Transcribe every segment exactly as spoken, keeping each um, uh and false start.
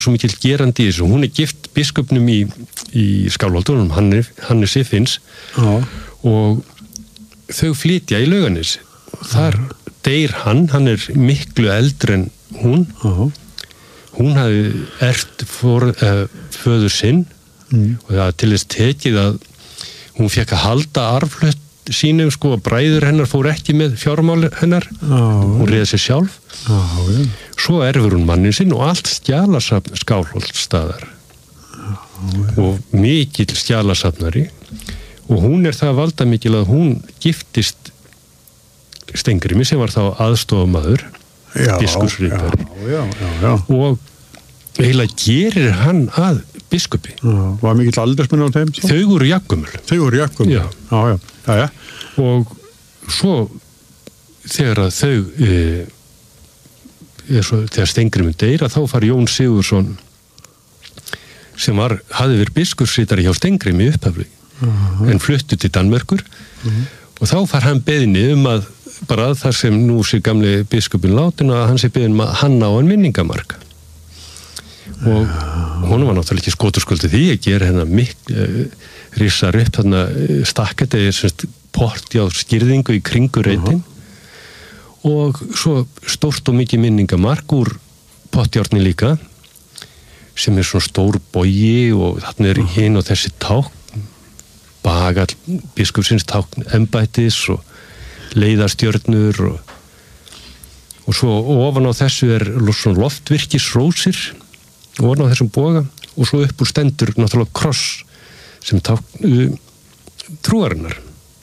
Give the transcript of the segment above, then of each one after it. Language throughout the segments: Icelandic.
svo mikil gerandi í þessu. Hún er gift biskupnum í, í Skálholtunum, hann er, hann er Siffins Já. Og þau flytja í Laugarnes. Þar Já. deyr hann, hann er miklu eldri en hún. Já. Hún hafði erft for, uh, föður sinn mm. og það til þess tekið að hún fekk að halda arflutt sínum, sko, að bræður hennar fór ekki með fjármál hennar. Já. Hún réði sér sjálf. Já, já. Svo erfur hún mannin sinn og allt skjalasafn Skálholtsstaðar. Já, já. Og mikill skjalasafnari og hún er það valdamikil að hún giftist Steingrími sem var þá aðstofamaður biskupsritari já, já, já. og eiginlega gerir hann að biskupi. Já, var mikill aldursmunur á þeim? Svo? Þau voru jafngömul. Þau voru jafngömul? Já. Já, já, já, já. Og svo þegar að þau e, svo, þegar Steingrímur deyr að þá far Jón Sigurðsson sem var, hafði verið biskupsritari hjá Steingrími upphafli uh-huh. en fluttu til Danmerkur uh-huh. og þá far hann beðni um að bara þar sem nú sé gamli biskupin látin að hann sé beðin um að hann á hann minningamark og hún var náttúrulega ekki skotursköldi því að gera hennar mikl uh, rissar upp þarna uh, stakket eða porti á skýrðingu í kringu reitin uh-huh. og svo stórt og mikið minningamark úr pottjárni líka sem er svona stór bogi og þarna er uh-huh. hinn og þessi tákn bagall biskupsins tákn embættis og leiðarstjörnur og, og svo ofan á þessu er svona loftvirkisrósir ofan á þessum boga og svo upp úr stendur náttúrulega kross sem tákn uh, trúarinnar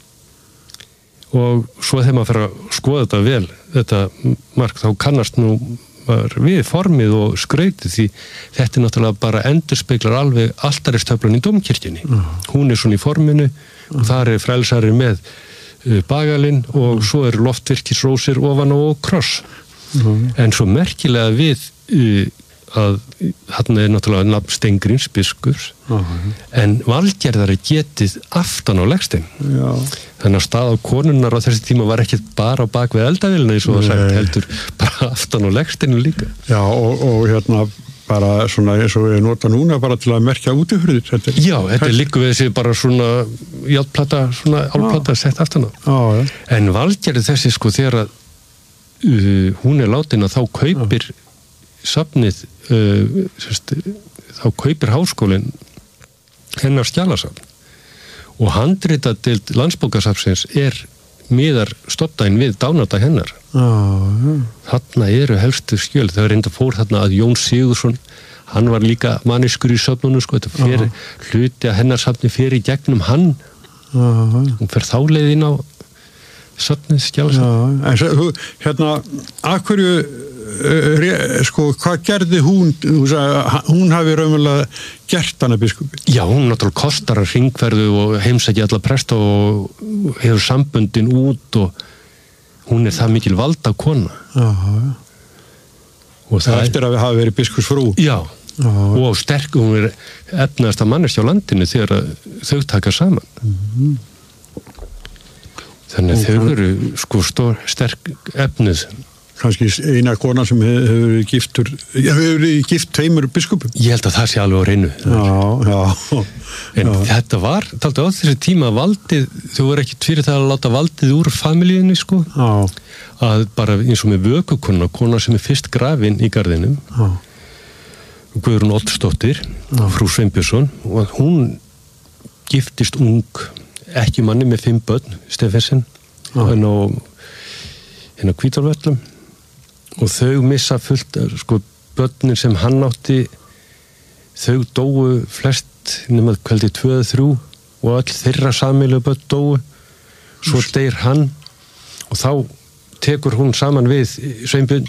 og svo þegar maður fer að skoða þetta vel þetta mark þá kannast nú við formið og skrautið því þetta er náttúrulega bara endurspeglar alveg altaristöflan í dómkirkjunni uh. hún er svona í forminu uh. og þar er frelsari með bagalinn og svo eru loftvirkisrósir ofan og kross mm. en svo merkilega við uh, að þarna er náttúrulega nafn Steingríms biskups mm. en Valgerðar er getið aftan á legstein þannig að stað á konunnar á þessi tíma var ekki bara á bak við eldavélina eins og það sagt heldur bara aftan á legsteinu líka. Já og, og hérna bara svona eins og við nota núna bara til að merkja útihurðir. Þetta er, já, þetta er líka við þessi bara svona játplata, svona álplata sett aftan á. Já, já. En Valgerði þessi sko þegar að uh, hún er látin að þá kaupir já. Safnið uh, sérst, þá kaupir háskólinn hennar skjalasafn og handrita til Landsbókasafnsins er miðar stofndaginn við dánardag hennar. Ah, ja. Þarna eru helstu skjöl. Það er reynda fór þarna að Jón Sigurðsson, hann var líka manniskur í söfnunum, sko, þetta fyrir ah. hluti að hennar safni fyrir gegnum hann. Ah, ja. Hún fer þá leið inn á söfnið skjálasafn. Ja, en svo, hérna, að hverju, uh, sko, hvað gerði hún, hún hafi raunverulega gert hana biskupi? Já, hún náttúrulega kostar að hringferðu og heimsækja alla presta og hefur samböndin út og hún er það mikil valda kona. Já, já. Og það eftir að við hafa verið biskupsfrú. Já, já, og sterk, hún er efnaðasta manneskja á landinu þegar þau taka saman. Mm-hmm. Þannig að þau eru sko stór, sterk efnið. Kannski eina kona sem hefur verið giftur, hefur verið gift tveimur biskupum. Ég held að það sé alveg á hreinu. Já, já. En já. Þetta var, taldi á þessi tíma valdið, þau voru ekki fyrir það að láta valdið úr familíunni, sko. Já. Að bara eins og með vökukonna, kona sem er fyrst grafin í garðinum, já. Guðrún Oddsdóttir, frú Sveinbjörnsson, og hún giftist ung, ekki manni með fimm börn, Steffensen, hann á, hann á Hvítárvöllum, og þau missa fullt, sko, börnin sem hann átti, þau dóu flest, nema kvöldi tvö eða þrjú, og öll þeirra sameiginlegu börn dóu, svo deyr hann, og þá tekur hún saman við Sveinbjörn,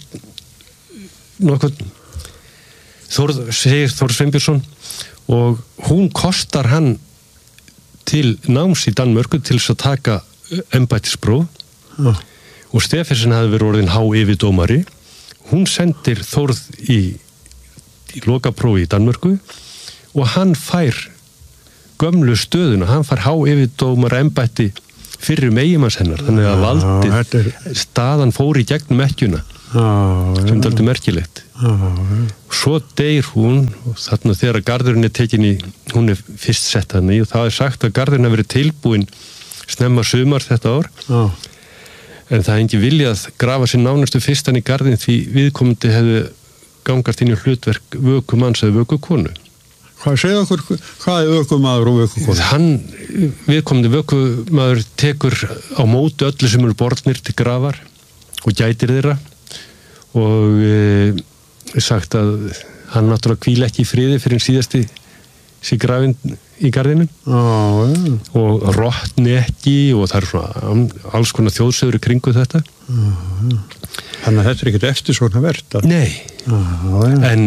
nokkuð, Þór, segir Þór Sveinbjörnsson, og hún kostar hann til náms í Danmörku til þess að taka embættispróf ja. Og Steffensen hafði verið orðin há yfirdómari. Hún sendir Þórð í, í lokaprófi í Danmörku og hann fær gömlu stöðuna, hann fær há yfirdómara embætti fyrir um eiginmanns hennar, þannig að valdið, ja, er... staðan fór í gegnum ekkjuna. ah, sem er dálítið merkilegt. Ah, svo deyr hún og þarna þegar garðurinn er tekin í, hún er fyrst sett hann í og það er sagt að garðurinn hafi verið tilbúin snemma sumar þetta ár ah. en það er ekki viljað grafa sér nánustu fyrstan í garðin því viðkomandi hefði gangast inn í hlutverk vökumanns eða vökukonu. Hvað segja okkur, hvað er vökumaður og vökukona? Hann, viðkomandi vökumaður tekur á móti öllu sem eru borðnir til grafar og gætir þeirra og e, sagt að hann náttúrulega hvíla ekki í friði fyrir síðasti sér grafinn í garðinum ah, ja. og rotni ekki og það er svona alls konar þjóðsögur í kringu þetta. Ah, ja. Þannig að þetta er ekkert eftir svona verða? Nei, ah, ja. en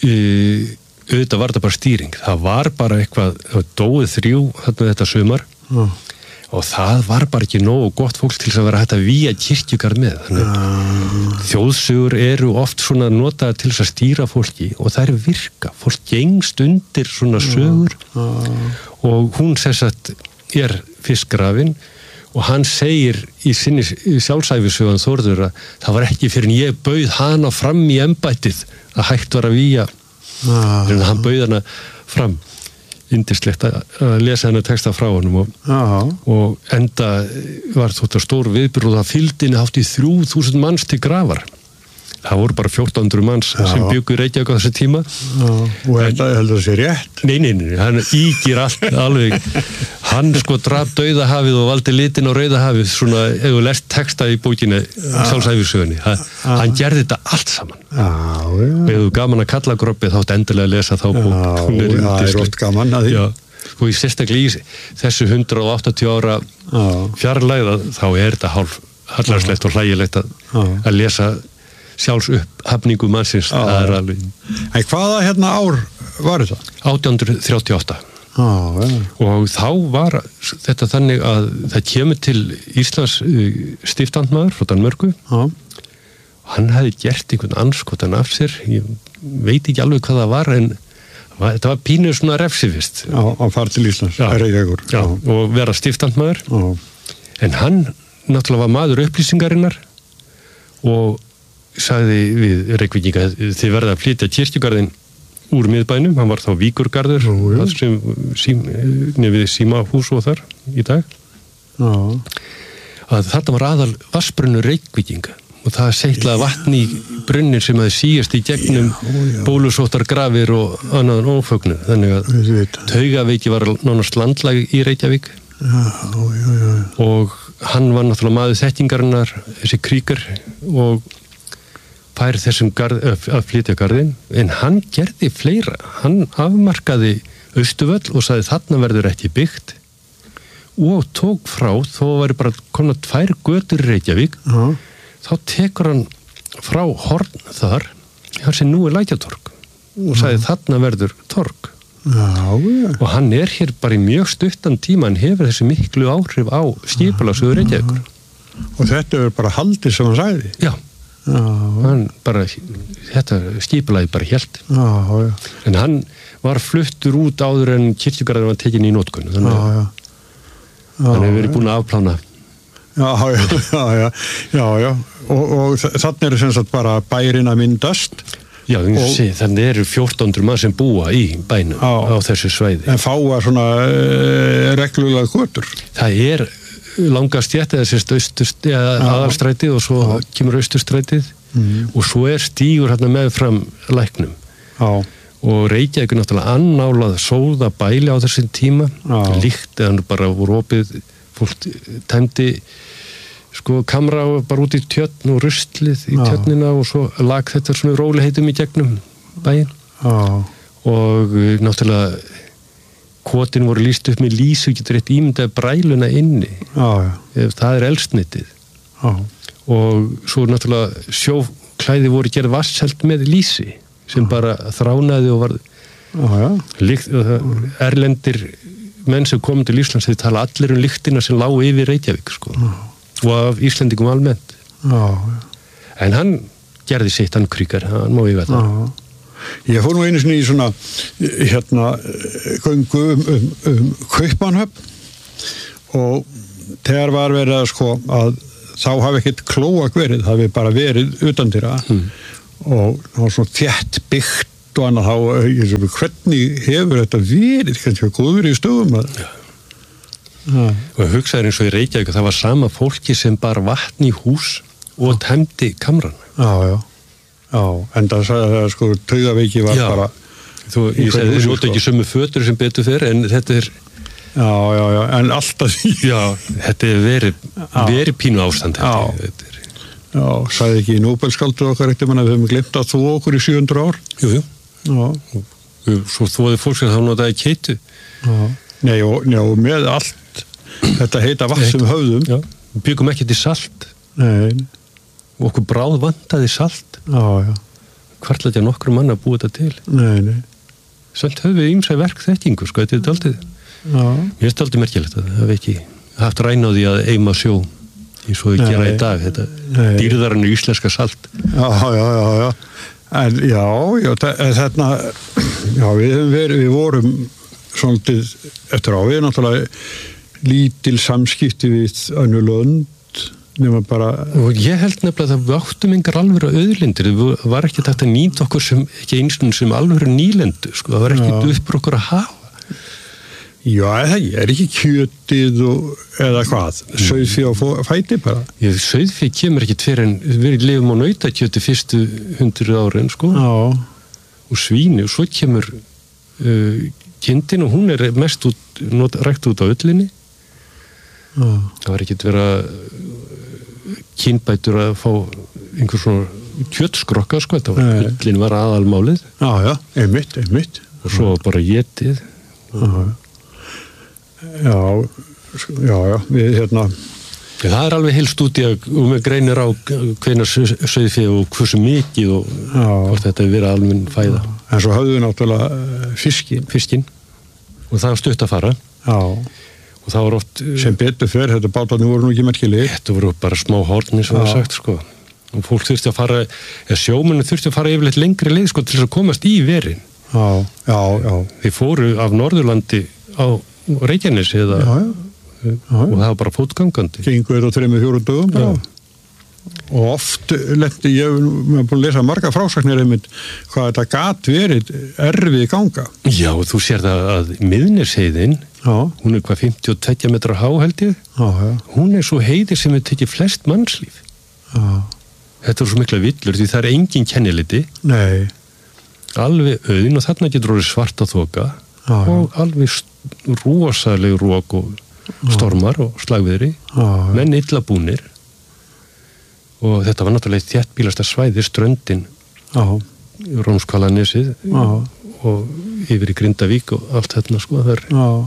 e, auðvitað var þetta bara stýring. Það var bara eitthvað, það var dóið þrjú þarna þetta sumar ah. og það var bara ekki nógu gott fólk til þess að vera hægt að víja kirkjugarð með. Þannig ah. þjóðsögur eru oft svona notaðar til þess að stýra fólki og það er virka. Fólk gengst undir svona sögur ah. og hún sess að er fiskgrafin og hann segir í sinni sjálfsæfisögun Þórður að það var ekki fyrir en ég bauð hana fram í embættið að hægt var að víja Ah. en hann bauð hana fram yndislegt að lesa hennar texta frá honum og, ah. og enda var þetta stór viðburð og það fylgdi henni hátt í þrjú þúsund manns til grafar. Það voru bara fjórtán hundruð manns Já. sem bjuggu í Reykjavík á þessu tíma ah. og þetta heldur það sé rétt? Nei, nei, nei, hann ígir allt alveg, hann sko draf dauðahafið og valdi litin á rauðahafið svona, ef þú lest texta í bókinni sjálfsæfisögunni, hann, hann gerði þetta allt saman ah, ja. og ef þú gaman að kalla groppið þátt endilega að lesa þá bók Já, það er oft gaman að því. Já, og í sérstaklega í þessu hundrað og áttatíu ára fjarlæða þá er þetta hálf hallarslegt og hlægilegt að, að lesa sjálfs upphafningu mannsins. Það er alveg. En hvaða hérna ár var þetta? átján hundruð þrjátíu og átta. Ah, ja. Og þá var þetta þannig að það kemur til Íslands stiftandmaður frá Danmörku. Ah. Hann hefði gert einhvern anskotan af sér. Ég veit ekki alveg hvað það var en þetta var pínu svona refsivist. Já, að fara til Íslands. Já, Reykjavíkur. já, og vera stiftandmaður. Já. En hann náttúrulega var maður upplýsingarinnar og sagði við Reykvíkinga þið verða að flytja kirkjugarðin úr miðbænum, hann var þá Víkurgarður það sem sím, við símahús og þar í dag Já. að þetta var aðal vassbrunnu Reykvíkinga og það seitlaði vatn í brunnin sem að síast í gegnum bólusóttar grafir og annaðan ófögnu þannig að Taugaveiki var nánast landlag í Reykjavík já, já, já. og hann var náttúrulega maður þekkingarinnar þessi kríkar og fær þessum garð, að flytja garðin en hann gerði fleira hann afmarkaði Austurvöll og sagði þarna verður ekki byggt og tók frá þó væri bara komna tvær götur í Reykjavík Já. þá tekur hann frá horn þar hann sem nú er Lækjatorg og sagði þarna verður torg Já, já. og hann er hér bara í mjög stuttan tíma hann hefur þessi miklu áhrif á skipulagssögu Reykjavíkur og þetta er bara haldið sem hann sagði já Já, hann bara, þetta skipulagi bara hélt já, já. en hann var fluttur út áður en kirkjugarðurinn var tekin í notkun þannig að Já, já. hann hefur verið búin að afplána Já, já, já, já, já, já. og, og þannig er sem sagt bara bærin að myndast já, og, sé, þannig eru fjórtán hundruð mann sem búa í bænum á, á þessu svæði en fáa svona uh, reglulega götur það er langa stjætt eða sérst austust eða aðalstrætið og svo já. Kemur austurstrætið mm. og svo er stígur hérna með fram læknum já. Og Reykjavík er náttúrulega annálað sóða bæli á þessum tíma já. Líkt eða hann bara voru opið fólk tæmdi sko kamra bara út í tjörn og rustlið í já. Tjörnina og svo lag þetta svona róliheitum í gegnum bæinn og náttúrulega kotin voru lýst upp með lýsu getur eitt ímyndað bræluna inni já, já. Það er eldsnitið já. Og svo náttúrulega sjóklæði voru gerð vatnsheld með lýsi sem já. Bara þránaði og var já, já. Líkt, erlendir menn sem komið til Íslands þeir tala allir um lyktina sem lágu yfir Reykjavík sko. Og af Íslendingum almennt já, já. En hann gerði sitt, hann kríkar hann má ég veta já. Ég fór nú einu sinni í svona hérna göngu um, um, um Kaupmannahöfn og þegar var verið að sko að þá hafi ekkert klóak verið, það hafi bara verið utandýra mm. og það var svona þétt byggt og annað þá, ég sé, hvernig hefur þetta verið, kannski góður í stöðum að ja. Ja. Og hugsaður eins og í Reykjavík, það var sama fólki sem bar vatn í hús og tæmdi kamran. Já, já, já, en það sagði að sko taugaveiki var já. Bara þú, ég segi þessu ótt ekki sömu fötur sem betur fyrir, en þetta er já, já, já, en alltaf því já, þetta er verið, verið pínu ástand já, þetta er. Já, sagði ekki í Nóbelskáldu okkar eftir mann að við höfum glemt að þú okkur í sjö hundruð ár jú, jú, já. Svo þóði fólk sem þá notaði keitu já, nei, og, já, og með allt þetta heita vatn sem höfðum já, við byggum ekki til salt nei, og okkur bráð vantaði salt já, já hvartlætja nokkru manna að búa þetta til nei, nei samt höfum við ýmsa verkþekkingu, sko, þetta er daldið já, mér finnst daldið merkilegt að það hef ekki haft ræn á því að eima sjó eins og við gera í dag, þetta dýrðarinn í íslenska salt já, já, já, já en já, já, þarna já, við hefum verið, við vorum svolítið eftir á, við náttúrulega lítil samskipti við önnur lönd nema bara og ég held nefnilega að við áttum engar alvöru auðlindir, það var ekki þetta að nýta okkur sem, ekki einstum sem alvöru nýlendu sko, það var ekki upp okkur að hafa já, það er ekki kjötið og, eða hvað, sauðfé og fæti bara ég, sauðfé kemur ekki fyrir en við lifum á nautakjöti fyrstu hundruð árin sko já. Og svíni og svo kemur uh, kindin og hún er mest út, not, rækt út á öllinni já. Það var ekkert vera kynbætur að fá einhver svona kjötskrokka sko, þetta var, öllin var aðalmálið já, já, einmitt, einmitt og svo bara getið já, já, já, já við hérna það er alveg heil stúdía og með greinir á hvenær sauðfé og hversu mikið og já. Hvort þetta er verið almenn fæða já. En svo höfðu við náttúrulega fiskin fiskin og það var stutt að fara já og það var oft sem betur fyrir, þetta bátarnir voru nú ekki merkileg þetta voru bara smá horni sem það sagt sko og fólk þurfti að fara eða sjómenni þurfti að fara yfirleitt lengri leið sko til þess að komast í verin já, já, já þeir fóru af Norðurlandi á Reykjanesi eða já, já. Já, og það var bara fótgangandi gengur þetta á þremur fjórum dögum já. Og oft lendi ég hef búin að lesa marga frásagnir einmitt hvað þetta gat verið erfið ganga já og þú sér það að Miðnesheiðin já. Hún er hvað fimmtíu og tveggja metra há held ég já, já. Hún er svo heiði sem við tekið flest mannslíf já. Þetta er svo mikla villur því það er engin kenniliti nei alveg auðin og þarna getur orðið svarta þoka já, já. Og alveg rosaleg rók og stormar og slagviðri menn illa búnir og þetta var náttúrulega þéttbýlasta svæði ströndin Rómskvalanesið og yfir í Grindavík og allt þetta sko þar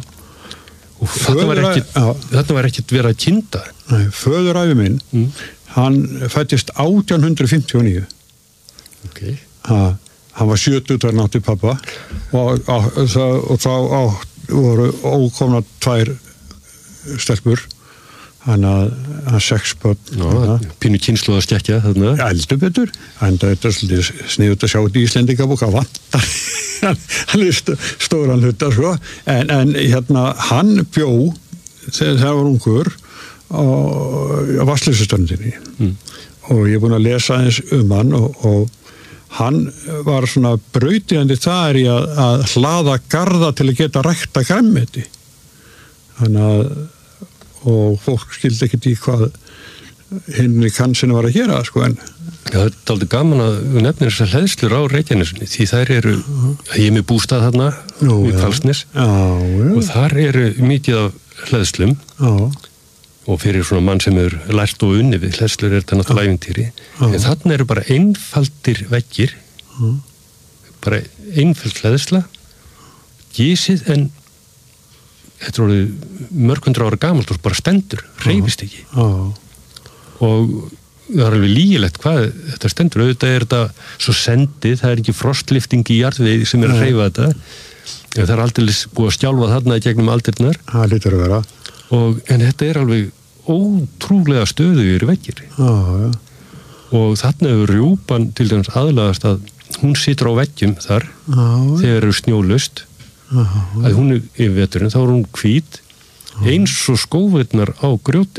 og þetta var ekkit þetta var ekkit verið að kynda nei, föðuræfi minn mm. hann fættist átján hundruð fimmtíu og níu ok ha, hann var sjötugt þegar nátti pappa og, og, og, og þá á, voru ókomna tvær stelpur hann að sex börn pínu kynslu að skekkja þarna eldur betur en þetta er svolítið sniðut að sjá þetta í Íslendingabók að vantar hann er stóran hluta sko. en, en hérna hann bjó þegar það var ungur á, á Vatnsleysuströndinni mm. og ég er búin að lesa eins um hann og, og hann var svona brautandi þar í að, að hlaða garða til að geta rækta grænmeti þannig að og fólk skildi ekkert í hvað hinn í kansinu var að gera sko en já, það er aldrei gaman að nefna þessar hleðslur á Reykjanesinni því þær eru, ég er með bústað þarna í Hvalsnes og þar eru mikið af hleðslum já. Og fyrir svona mann sem er lært og unni við hleðslur er þetta náttúrulega ævintýri en þarna eru bara einfaldir veggir já. Bara einfald hleðsla gísið en þetta er orðið mörg hundra ára gamalt og bara stendur, hreyfist ekki ah. og það er alveg lýgilegt hvað þetta stendur auðvitað er þetta svo sendið það er ekki frostlifting í jarðvegi sem er að hreyfa þetta en það er aldrei búið að skjálfa þarna í gegnum aldirnar það lítur að vera og, en þetta er alveg ótrúlega stöðugir veggir ah, ja. Og þarna hefur rjúpan til dæmis aðlagast að hún situr á veggjum þar ah, þegar eru snjólaust að hún er yfir veturinn, þá er hún hvít eins og skóveitnar á grjótinu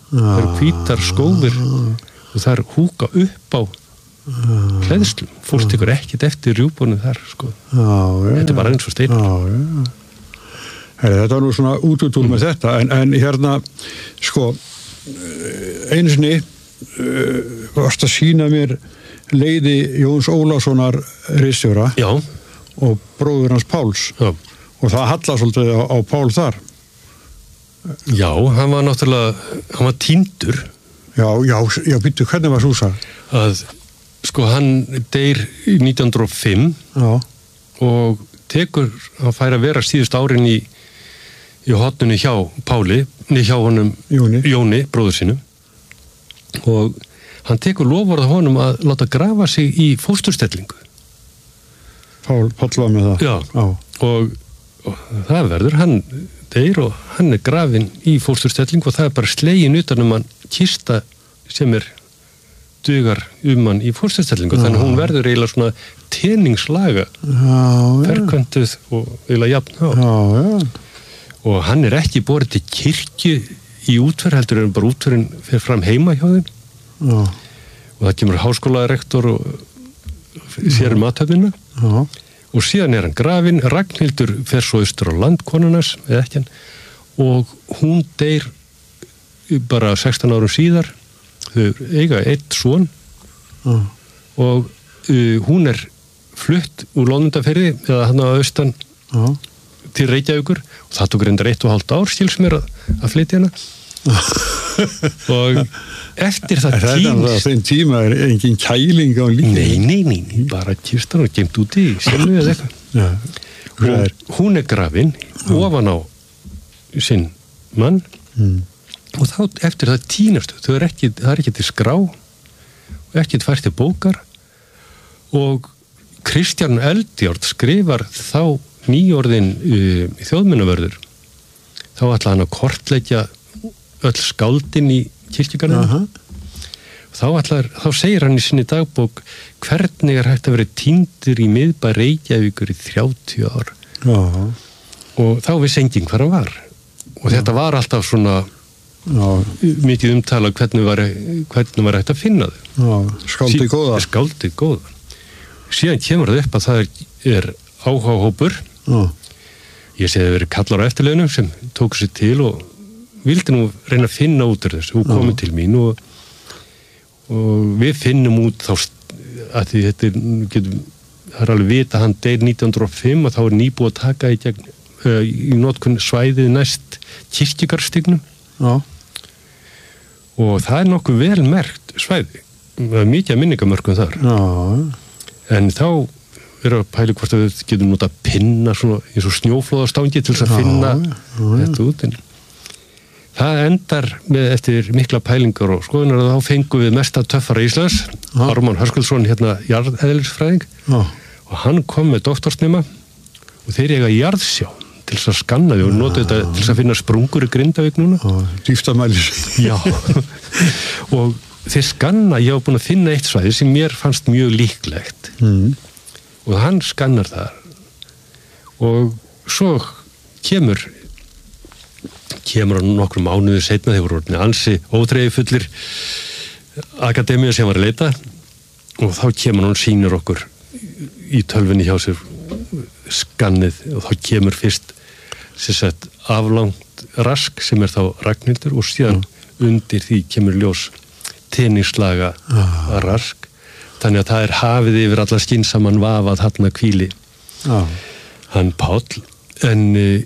það eru hvítar skófir og það er húka upp á hleðslum, fólk tekur ekkert eftir rjúbunum þar, sko já, já, þetta er bara eins og stein þetta var nú svona útútúr mm. með þetta en, en hérna, sko einu sinni uh, varst að sína mér leiði Jóns Ólafssonar ritstjóra og bróður hans Páls já. Og það hallar svolítið á, á Pál þar já, hann var náttúrulega hann var týndur já, já, já, býttu, hvernig var svo sagt? Að sko hann deyr nítján hundruð og fimm já. Og tekur að færa að vera síðust árin í, í hotnunni hjá Páli, hjá honum Jóni, Jóni bróður sínum og hann tekur lofvarð honum að láta grafa sig í fósturstellingu. Pál, Páll var með það. Já, já. Og, og það verður, hann deyr og hann er grafinn í fósturstellingu og það er bara slegin utan um hann kista sem er dugar um hann í fósturstellingu þannig að hún verður eiginlega svona teningslaga ferköntuð og eiginlega jafn á já, já. Og hann er ekki borið til kirkju í útferð heldur en bara útferðin fer fram heima hjá þeim já. Og það kemur háskólarektor og sér um athöfnina og síðan er hann grafinn Ragnhildur fer svo austur á land konunars eða ekki hann og hún deyr bara sextán árum síðar þau eiga eitt son uh. og uh, hún er flutt úr Lónundaferði eða hann á austan uh. til Reykjavíkur og það tók reyndar eitt og hálft ár skils mér að, að flytja hana og eftir það tíma tíms það þeim tíma er engin kæling á líka nei, nei, nei, nei, bara kistan og gemt úti í sjálfu eða eitthvað ja. og hún er grafin uh. ofan á sinn mann mm. og þá eftir það tínastu það er ekki, það er ekki til skrá og ekki til fært til bókar og Kristján Eldjárn skrifar þá nýorðin uh, þjóðminnavörður þá ætla hann að kortleggja öll skáldin í kirkjugarðinu uh-huh. þá, ætlar, þá segir hann í sinni dagbók hvernig er hægt að vera týndur í miðbæ Reykjavíkur í þrjátíu ár uh-huh. og þá vissi enginn hvar hann var og uh-huh. þetta var alltaf svona Já. mikið umtala hvernig var, hvernig var hægt að finna þau skáldi góða skáldi góða síðan kemur það upp að það er, er áhugahópur ég sé að það verið kallar á eftirlaunum sem tók sér til og vildi nú reyna að finna út úr þessu og komið til mín og, og við finnum út þá að því þetta er, getum, það er alveg vita hann deyr nítján hundruð og fimm og þá er nýbúið að taka í, gegn, uh, í notkun svæðið næst kirkjugarðstígnum Já. Og það er nokkuð vel merkt svæði. Það er mikið minningamörkum þar. Já. En þá er að pæli hvort að við getum nota pinna svona eins og snjóflóðastangi til þess að finna já, já. Þetta út. En það endar með eftir mikla pælingar og skoðunar að þá fengum við mesta töffara Íslands, Ármann Höskuldsson, hérna jarðeðlisfræðing og hann kom með doktorsnema og þeir eiga jarðsjá til þess að skanna því og nota þetta til þess að finna sprungur í Grindavík núna. Dýftamælis. Já. Og þeir skanna, ég hef búin að finna eitt svæði sem mér fannst mjög líklegt. Mm. Og hann skannar það. Og svo kemur kemur hann nokkrum mánuður seinna, þeir voru orðinni ansi ótreyði fullir akademía sem var að leita og þá kemur hann og sýnir okkur í tölvunni hjá sér skannið og þá kemur fyrst sem sagt aflangt rask sem er þá Ragnhildur og síðan mm. undir því kemur ljós tenningslaga ah. rask þannig að það er hafið yfir allar skynsaman vafa að þarna hvíli ah. hann Páll en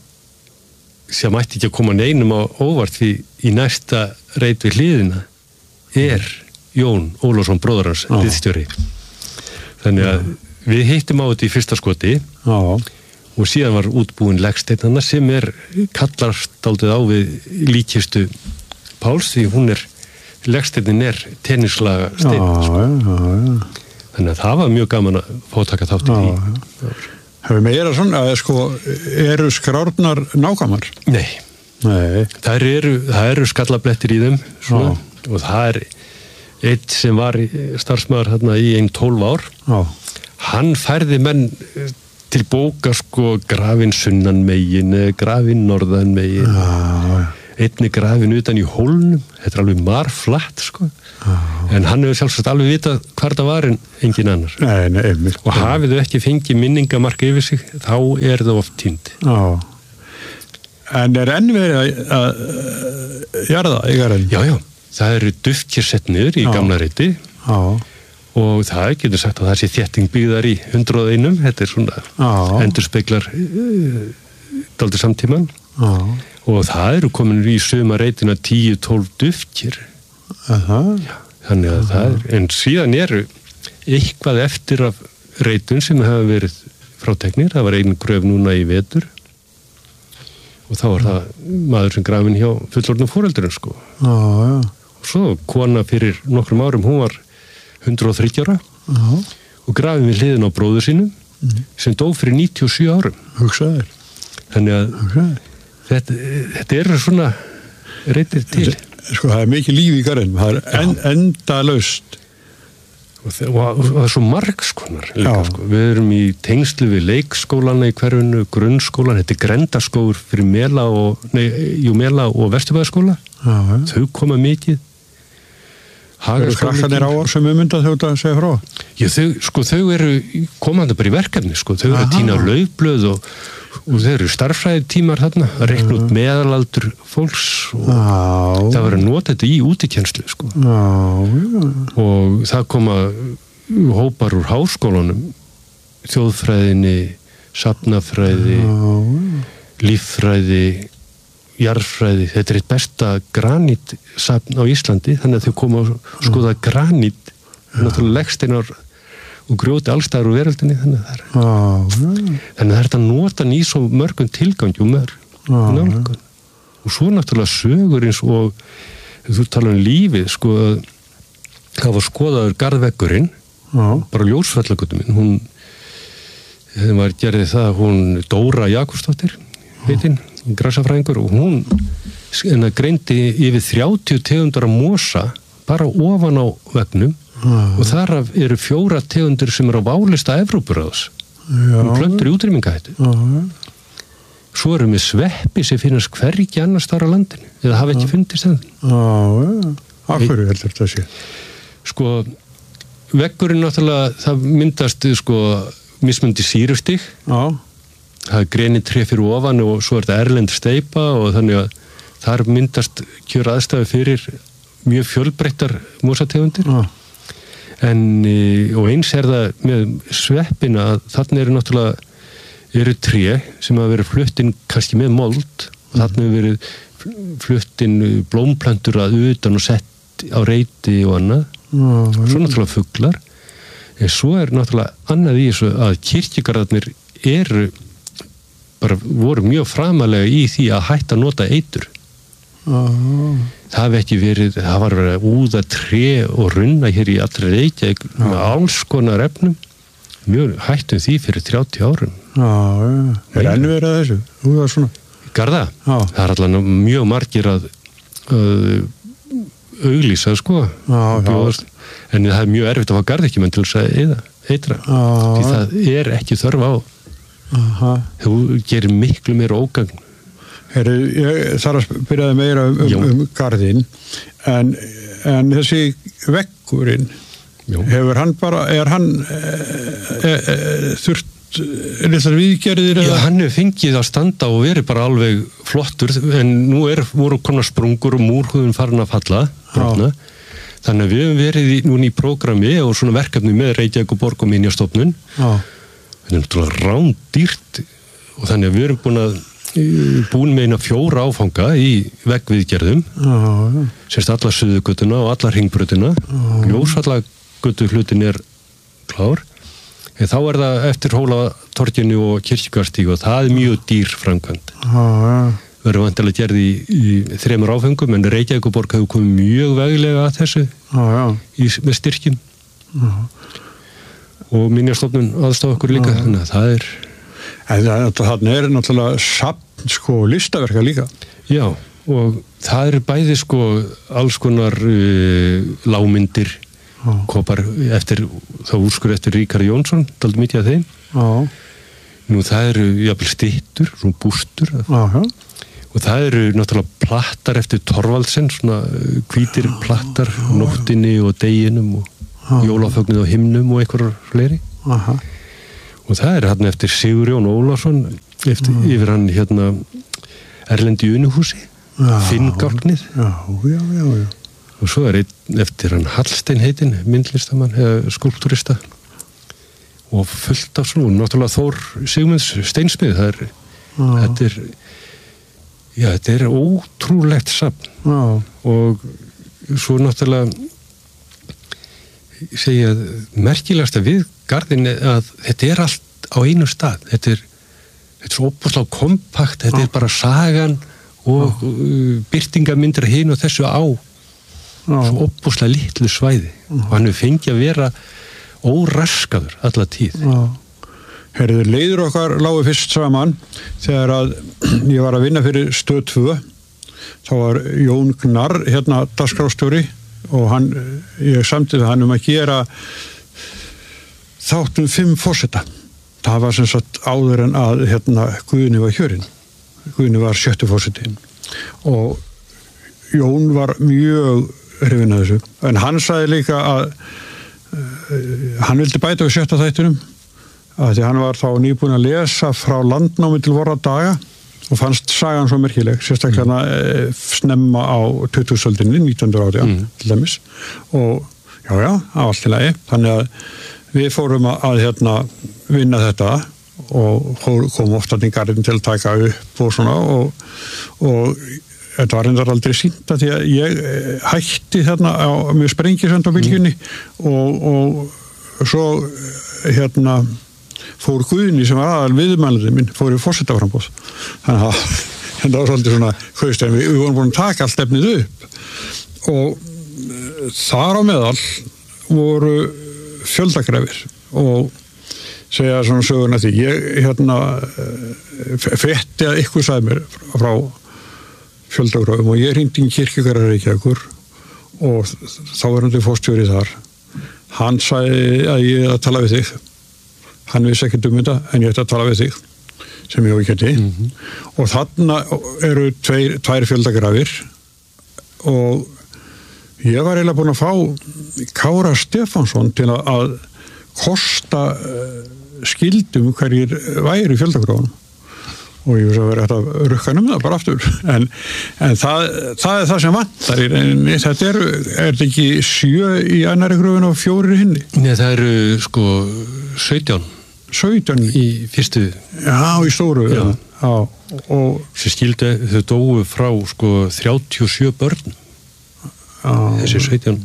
sem ætti ekki að koma neinum á óvart því í næsta reit við hliðina er Jón Ólafsson bróðir hans ah. ritstjóri þannig að ah. við hittum á þetta í fyrsta skoti ah. og síðan var útbúin legsteinn sem er kallast dálítið á við líkistu Páls því hún er legsteinin er tennislaga steinn ah, sko. ja, ja. Þannig að það var mjög gaman að fá taka þátt í því ah, Hefur meira svona að sko eru skrárnar nákvæmar? Nei, Nei. Það eru, það eru skallablettir í þeim svona, og það er eitt sem var starfsmaður hérna í einn tólf ár ah. hann færði menn til bóka sko grafin sunnan megin, grafin norðan megin ah. einni grafin utan í hólnum, þetta er alveg marflatt sko, ah. en hann hefur sjálfsagt alveg vitað hvar það var en engin annar. Nei, nei, einmitt. Og hafið þau ekki fengið minningamark yfir sig, þá er það oft týnd. Já. En er enn verið að jarða í garðinum? Já, já, það eru duftkir sett niður í já. Gamla reiti. Já. Og það getur sagt að það sé þétting byggðar í hundrað og einum, þetta er svona endurspeglar uh, dálítið samtíman Já. Og það eru komin í suma reitina tíu til tólf duftkir. Já, þannig að Aha. Það er, en síðan eru eitthvað eftir af reitun sem hafa verið fráteknir, það var einn gröf núna í vetur og þá var það maður sem grafinn hjá fullorðnum foreldurinn sko. Já, já. Og svo kona fyrir nokkrum árum, hún var hundrað og þriggja ára uh-huh. og grafin við hliðin á bróður sínum uh-huh. sem dó fyrir níutíu og sjö árum. Hugsaður. Þannig að okay. þetta, þetta er svona reitir til. Sko, það er mikið líf í garðinum, það er en, endalaust. Og, og, og það er svo margskonar líka, sko. Við erum í tengslu við leikskólana í hverfinu, grunnskólan, þetta er grendaskóur fyrir Mela og, nei, jú, Mela og Vesturbæðarskóla. Uh-huh. Þau koma mikið. Það eru krakkanir á sem við myndað þau að segja frá? Já, þau, sko, þau eru komandi bara í verkefni, sko. Þau eru að tína laufblöð og, og þau eru starffræði tímar þarna, að reikna út meðalaldur fólks og já. Það var að nota þetta í útikenslu, sko. Já, já. Og það koma hópar úr háskólanum, þjóðfræðinni, safnafræði, já. Líffræði, jarðfræði, þetta er eitt besta granitsafn á Íslandi, þannig að þau koma að skoða granít, náttúrulega leggsteinar og grjóti allstaðar úr veröldinni, þannig að það er, ah, þannig að það er þetta notan í svo mörgum tilgangi og mörg, ah, nálgun. Og svo náttúrulega sögur eins og, þú tala um lífið, sko, það var skoðaður garðveggurinn, ah. bara ljósfellagötum minn, hún, þegar maður gerði það, hún Dóra Jakobsdóttir, heitinn, grasafræðingur og hún greindi yfir þrjátíu tegundur af mosa bara ofan á veggnum ah. og þar eru fjóra tegundur sem eru á válista Evrópuráðs um plöntur í útrýmingahættu. Ah. Svo erum við sveppi sem finnast hvergi annars þar á landinu eða hafa ekki ah. fundist enn. Ah. Af hverju heldur þetta sé? Sko, veggurinn náttúrulega, það myndast sko mismundi sýrustig. Já. Ah. Það er greinið tré fyrir ofan og svo er þetta erlend steypa og þannig að þar myndast kjör aðstæði fyrir mjög fjölbreyttar mosategundir. Ah. En, og eins er það með sveppina að þarna eru náttúrulega eru tré sem hafa verið fluttinn kannski með mold og þarna hefur verið fluttinn blómplöntur að utan og sett á reiti og annað. Ah, svo náttúrulega fuglar. En svo er náttúrulega annað í þessu að kirkjugarðarnir eru bara voru mjög framalega í því að hætta að nota eitur. Oh. Það hef ekki verið, það var verið að úða tré og runna hér í allri Reykjavík oh. með alls konar efnum. Mjög hættum því fyrir þrjátíu árum. Já, oh, ja. Er enn verið að þessu? Úða svona? Garða? Oh. Það er alltaf mjög margir að, að auglýsa, sko. Oh, bjóðast, en það er mjög erfitt að hafa garðekjumenn til þess að eða, eitra. Oh. Því það er ekki þörf á. Aha. Þú gerir miklu meira ógagn. Heru, ég þarf að byrjaði meira um, um, um garðinn en, en þessi veggurinn Já. Hefur hann bara er hann e, e, e, þurft litlar viðgerðir? Já, hann hefur fengið að standa og verið bara alveg flottur en nú er, voru konar sprungur og múrhúðun farin að falla brotna. Þannig að við hefum verið í, núna í prógrami og svona verkefni með Reykjavík og Borg og Minjastofnun. Já. Þetta er náttúrulega rándýrt og þannig að við erum búin að búin með eina fjóra áfanga í veggviðgerðum ah, ja. Sérst alla Suðurgötuna og alla Hringbrautina ah. Ljósvallagötu hlutin er klár en þá er það eftir Hólatorginu og Kirkjugarstíg og það er mjög dýr framkvæmd ah, ja. Við erum vantilega gerði í, í þremur áfengum en Reykjavík og Borg hefur komið mjög veglega að þessu ah, ja. í, með styrkjum ah. og Minjastofnun aðstofa okkur líka, ah. þannig að það er... En það er náttúrulega safn, sko, listaverka líka. Já, og það er bæði, sko, alls konar uh, lágmyndir, ah. kopar eftir, þá úrskur eftir Ríkharð Jónsson, dálítið mikið af þeim. Ah. Nú það eru jafnvel styttur, svona bústur, ah. og það eru náttúrulega plattar eftir Thorvaldsen, svona hvítir plattar, nóttinni og deginum og ah. jólafögnið og himnum og einhverjar fleiri. Aha. Og það er hann eftir Sigurjón Ólafsson, eftir, ah. yfir hann hérna Erlendi Unuhúsi, Finngálknið. Já, já, já, já. Og svo er einn eftir hann Hallstein heitinn, myndlistamann, eða skúlptúrista. Og fullt af svona, náttúrulega Þór Sigmunds Steinsmið, það er, ah. þetta er, já, þetta er ótrúlegt safn. Ah. Og svo náttúrulega, segja, merkilegasta við garðin að þetta er allt á einu stað. Þetta er, þetta er svo óbúslega kompakt, þetta ah. er bara sagan og ah. birtingamyndir hinn og þessu á. Já. Svo óbúslega litlu svæði Já. Og hann hefur fengið að vera óraskaður alla tíð. Herður, leiður okkar lágu fyrst saman þegar að ég var að vinna fyrir Stöð tvö. Þá var Jón Gnarr hérna dagskrárstjóri og hann, ég samtidig hann um að gera þáttum fimm forseta. Það var sem sagt áður en að hérna Guðni var kjörinn. Guðni var sjöttu forseti og Jón var mjög hrifinn af þessu, en hann sagði líka að uh, hann vildi bæta við sjötta þættinum að því hann var þá nýbúinn að lesa frá landnámi til vorra daga og fannst sagan svo merkileg, sérstaklega mm. snemma á tuttugustu-öldinni, nítján hundrað og átján mm. til dæmis og já, já, allt í lagi, þannig að við fórum að, að hérna vinna þetta og komum ofta í garðin til að taka upp og svona og, og þetta var reyndar aldrei sýnt að því að ég hætti þarna á, með sprengisönd á bylgjunni mm. og, og svo hérna fór Guðni sem var aðal viðmælandi minn, fór í forsetaframboð. Þannig að þetta var svolítið svona haust en við, við vorum búin að taka allt efnið upp og þar á meðal voru fjöldagrefir og segja svona söguna því ég hérna frétti að ykkur sagði mér frá fjöldagröfum og ég hringdi í Kirkjugarðar Reykjavíkur og þá var hann til fórstjóri þar. Hann sagði að ég er að tala við þig. Hann vissi ekkert um þetta en ég ætti að tala við þig sem ég ekki hætti. Mm-hmm. Og þarna eru tveir, tvær fjöldagrafir og ég var eiginlega búin að fá Kára Stefánsson til að, að kosta skildum hverjir væri í fjöldagröfunum. Og ég veist að vera að rukka um það bara aftur en, en það, það er það sem vantar en þetta er, er þetta ekki sjö í annari gröfun og fjórir í hinni? Nei, það eru sko sautján sautján í fyrstu já, í stóru já. Já, og sem skildi þau dóu frá sko þrjátíu og sjö börn já. Þessi sautján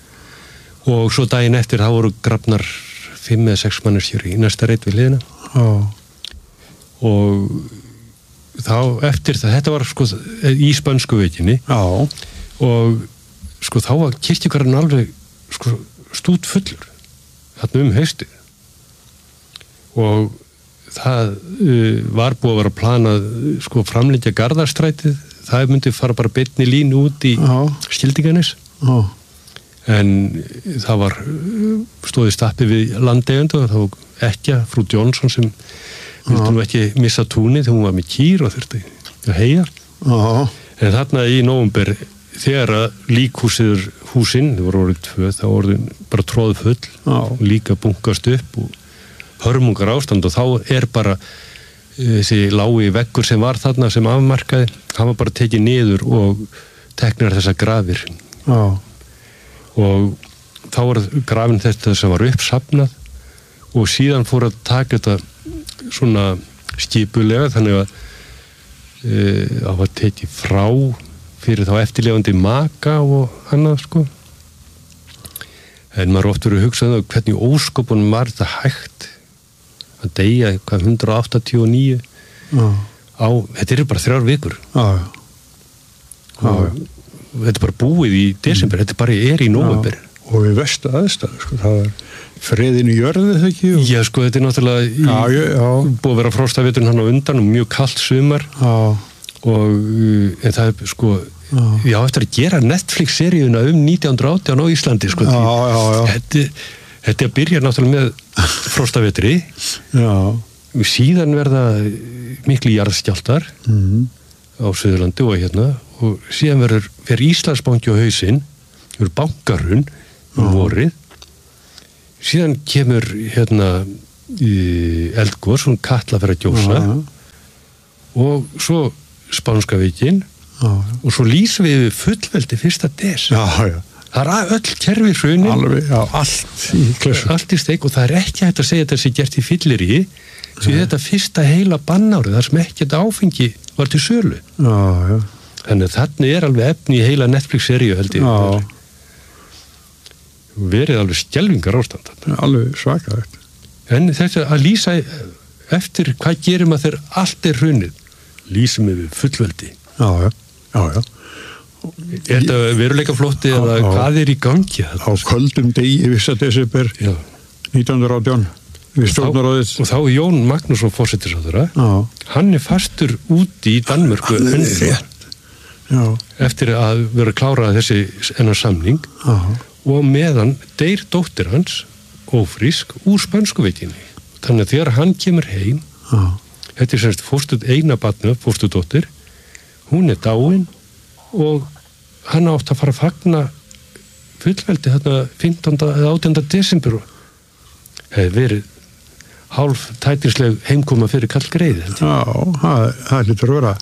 og svo daginn eftir það voru grafnar fimm eða sex manneskjur í næsta reit við hliðina já. Og þá eftir það, þetta var sko í Spönsku veikinni Já. Og sko þá var kirkjugarðurinn alveg sko stút fullur þarna um haustið og það uh, var búið að vera að plana sko framlengja Garðarstrætið, það myndi fara bara beinni línu út í Skildinganes Já. En það var stóði stappi við landeigendur og það var ekki frú Jónsson sem vildi nú ekki missa túnið þegar hún var með kýr og þurfti að heia. Já. En þarna í nóvember þegar að líkhúsið húsinn, þau voru orðið tvö, þá orðin bara tróðu full, Já. Líka bunkast upp og hörmungar ástand og þá er bara þessi lái veggur sem var þarna sem afmarkaði, hann var bara tekið niður og teknar þessa grafir. Já. Og þá var grafin þetta sem var uppsafnað og síðan fór að taka þetta svona skipulega þannig að e, það var tekið frá fyrir þá eftirlifandi maka og annað sko en maður oft verið að hugsa um það hvernig ósköpunum var þetta hægt að deyja eitthvað hundrað áttatíu og níu Já. Á, þetta eru bara þrjár vikur Já. Já. Og þetta er bara búið í desember, mm. þetta bara er í nóvember og við vestu aðstæðu sko, það er friðin í jörðu þegar ekki? Og... Já, sko, þetta er náttúrulega í, já, já. Búið að vera frostaveturinn hann á undan og mjög kalt sumar já. Og en það er sko já, já eftir að gera Netflix-seríuna um nítján hundrað og átján á Íslandi sko, já, já, já. Þetta, þetta byrjar náttúrulega með frostavetri já. Síðan verða miklu jarðskjálftar mm. á Suðurlandi og hérna og síðan verður fyrir Íslandsbanki á hausinn, verður bankarun um vorið, síðan kemur hérna eldgos, hún Katla fyrir að gjósa já. Og svo Spánska veikin og svo lýsum við fullveldi fyrsta des já, já. Það er öll kerfi hrunin alveg, já, allt í klessu allt í steik og það er ekki hægt að segja þetta sé gert í fyllirí því þetta fyrsta heila bannárið þar sem ekki þetta áfengi var til sölu já, já. Þannig að þannig er alveg efni í heila Netflix-seríu held ég já. Verið alveg skelvingar ástand alveg svakalegt en þetta að lýsa eftir hvað gerum að þeir allt er hrunið lýsum við fullveldi já, já, já, já. Er þetta veruleika flótti eða á, hvað er í gangi? Á köldum degi fyrsta desember nítján hundruð og átján við stjórnarráðið og þá er Jón Magnússon forsætisráðherra hann er fastur úti í Danmörku eftir að vera klárað þessi ennar samning já. Og meðan deyr dóttir hans ófrísk úr spænsku veikinni þannig að þegar hann kemur heim já. Þetta er semst fóstur eina barnu fósturdóttir hún er dáin og hann átt að fara að fagna fullveldi þarna fimmtánda eða átjánda desember og hefði verið hálf tætinsleg heimkoma fyrir kall greið já, það, það lítur að vera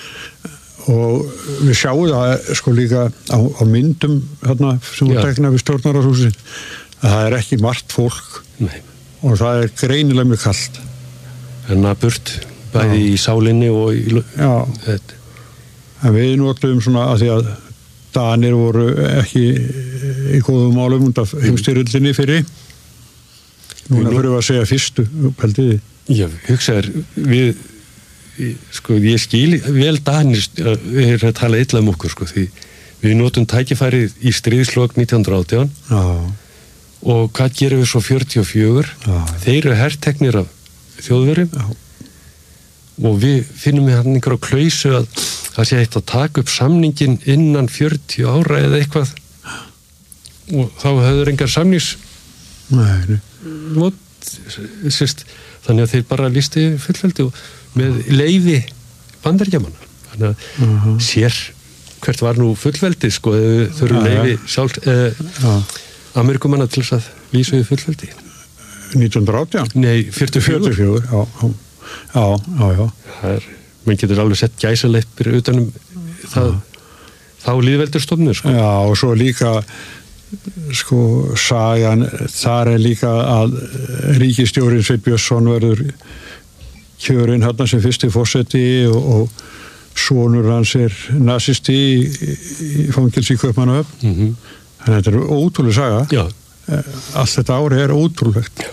og við sjáum það sko líka á, á myndum þarna sem við tekna við stjórnarráðshúsin að það er ekki margt fólk Nei. Og það er greinilega mjög kalt en að burt bæði já. Í sálinni og í þetta en við notum svona að því að Danir voru ekki í góðum málum út af heimstyrjöldinni fyrir núna fyrir við að segja fyrstu peldiði já, hugsaður við sko, ég skil vel Danir við erum að tala illa um okkur sko, því við notum tækifærið í stríðslok nítján hundruð og átján já. Og hvað gerum við svo fjörutíu og fjögur já. Þeir eru herteknir af þjóðverjum já. Og við finnum við hann einhverja klausu að það sé eitt að taka upp samningin innan fjörutíu ára eða eitthvað og þá höfður engar samnings Nei, not, sérst, þannig að þeir bara listi fullveldi og með leyfi bandaríkjamanna þannig að uh-huh. sér hvert var nú fullveldi sko þau þurfu leyfi sjálf eh, Amerikumanna til þess að lýsa við fullveldi nítján hundruð og átján Nei, fjörutíu og fjögur já, já, já, já, já. Það er mann getur alveg sett gæsaleppir utanum það, þá lýðveldurstofnur sko. Já, og svo líka sko, sagan þar er líka að ríkisstjórinn Sveinn Björnsson verður kjörinn hérna sem fyrsti forseti og, og sonur hans er nazisti í, í fangelsi í Kaupmannahöfn mm-hmm. þannig að þetta er ótrúlega saga Já. Allt þetta ári er ótrúlegt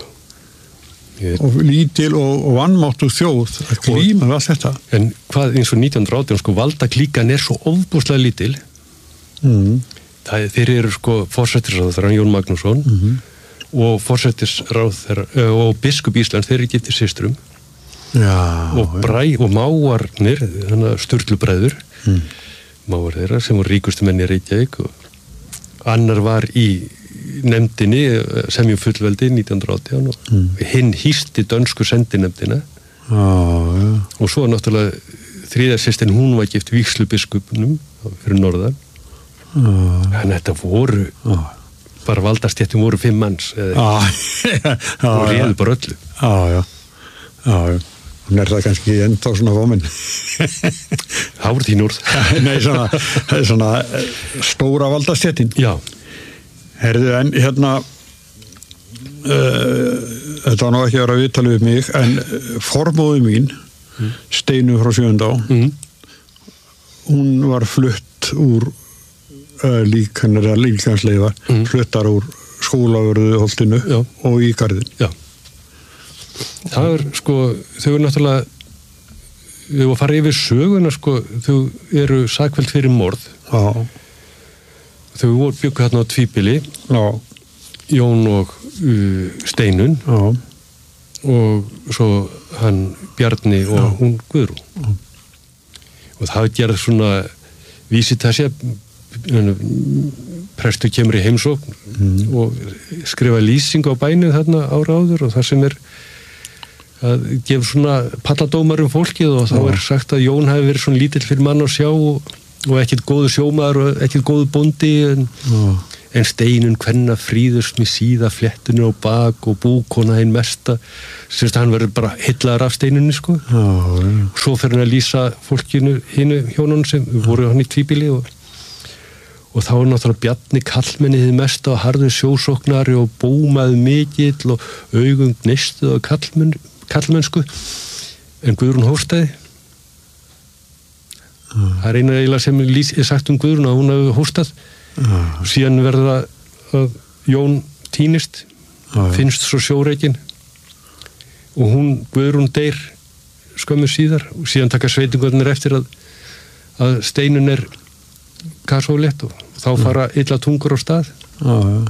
og lítil og, og vannmáttu þjóð að glíma við allt þetta en hvað eins og nítján hundruð og átján sko valdaklíkan er svo ofbúslega lítil mm. það, þeir eru sko forsætisráðherra Jón Magnússon mm-hmm. og forsætisráðherra og biskup Íslands þeir eru giftir systrum Já, og bræ og mávarnir þannig að Sturlubræður mm. mávar þeirra sem voru ríkustu menn í Reykjavík og annar var í nefndinni semjum fullveldi nítján hundruð og átján og mm. hinn hýsti dönsku sendinefndina ah, ja. og svo náttúrulega þriðja systin hún var gift vígslubiskupnum fyrir norðan ah. en þetta voru ah. bara valdastjættum voru fimm manns ah. og réðu bara öllu ah, já, já, já hún er það kannski ennþá svona fóminn Hár þín úr Nei, svona, svona stóra valdastjættin Já Herðu, en hérna uh, þetta var ná ekki að vera að viðtala við mig en formóðu mín mm. Steinu frá Sjöundá mm. hún var flutt úr uh, líkanar eða líkansleifa mm. fluttar úr skólavörðu holtinu Já. Og í garðin Já. Það er sko þau eru náttúrulega við varum að fara yfir söguna sko þau eru sakfellt fyrir morð Já Þau voru byggu hérna á tvíbili Já. Jón og uh, Steinun Já. og svo hann Bjarni og Já. Hún Guðrún Já. og það gerði svona vísitasja prestu kemur í heimsókn mm. og skrifa lýsing á bænum þarna ára áður og það sem er að gefa svona palladómar um fólkið og þá er sagt að Jón hafi verið svona lítill fyrir mann að sjá og, og ekkert góður sjómaður og ekkert góður bóndi en, en steinun kvenna fríðust með síða fléttunni á bak og búkona hinn mesta semst hann verður bara heillaður af steinunni sko já, já. Og svo fer hann að lýsa fólkinu hinu hjónunum sem voru hann í tvíbíli og og þá er náttúrulega Bjarni kallmennið hið mesta og harður sjósóknari og bómaði mikill og augum gnistuð og kallmenn, kallmennsku en Guðrún hóstaði mm. það er eina eiginlega sem er sagt um Guðrún að hún hafi hóstað mm. og síðan verður að Jón týnist mm. finnst svo sjóreikin og hún Guðrún deyr skömmu síðar og síðan taka sveitingarnir eftir að, að steinun er kasólett og þá fara illa tungur á stað já, já.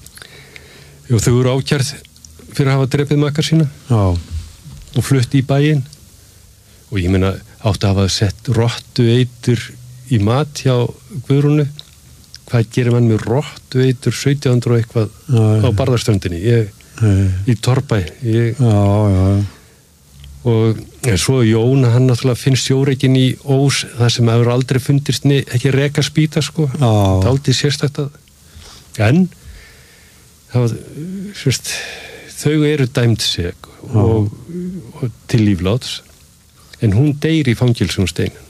og þau eru ákjærð fyrir að hafa drepið makar sína já. og flutt í bæinn og ég meina átti að hafa sett rottu eitur í mat hjá Guðrúnu hvað gerir mann með rottu eitur sautján hundruð og eitthvað já, á Barðaströndinni ég, í Torbæ ég, já, já, já og svo Jón, hann náttúrulega finnst sjóreikin í Ós, það sem hefur aldrei fundist ekki reka spýta sko það aldrei sérstætt að en það, sérst, þau eru dæmd seg og, og til lífláts en hún deyr í fangilsum steinin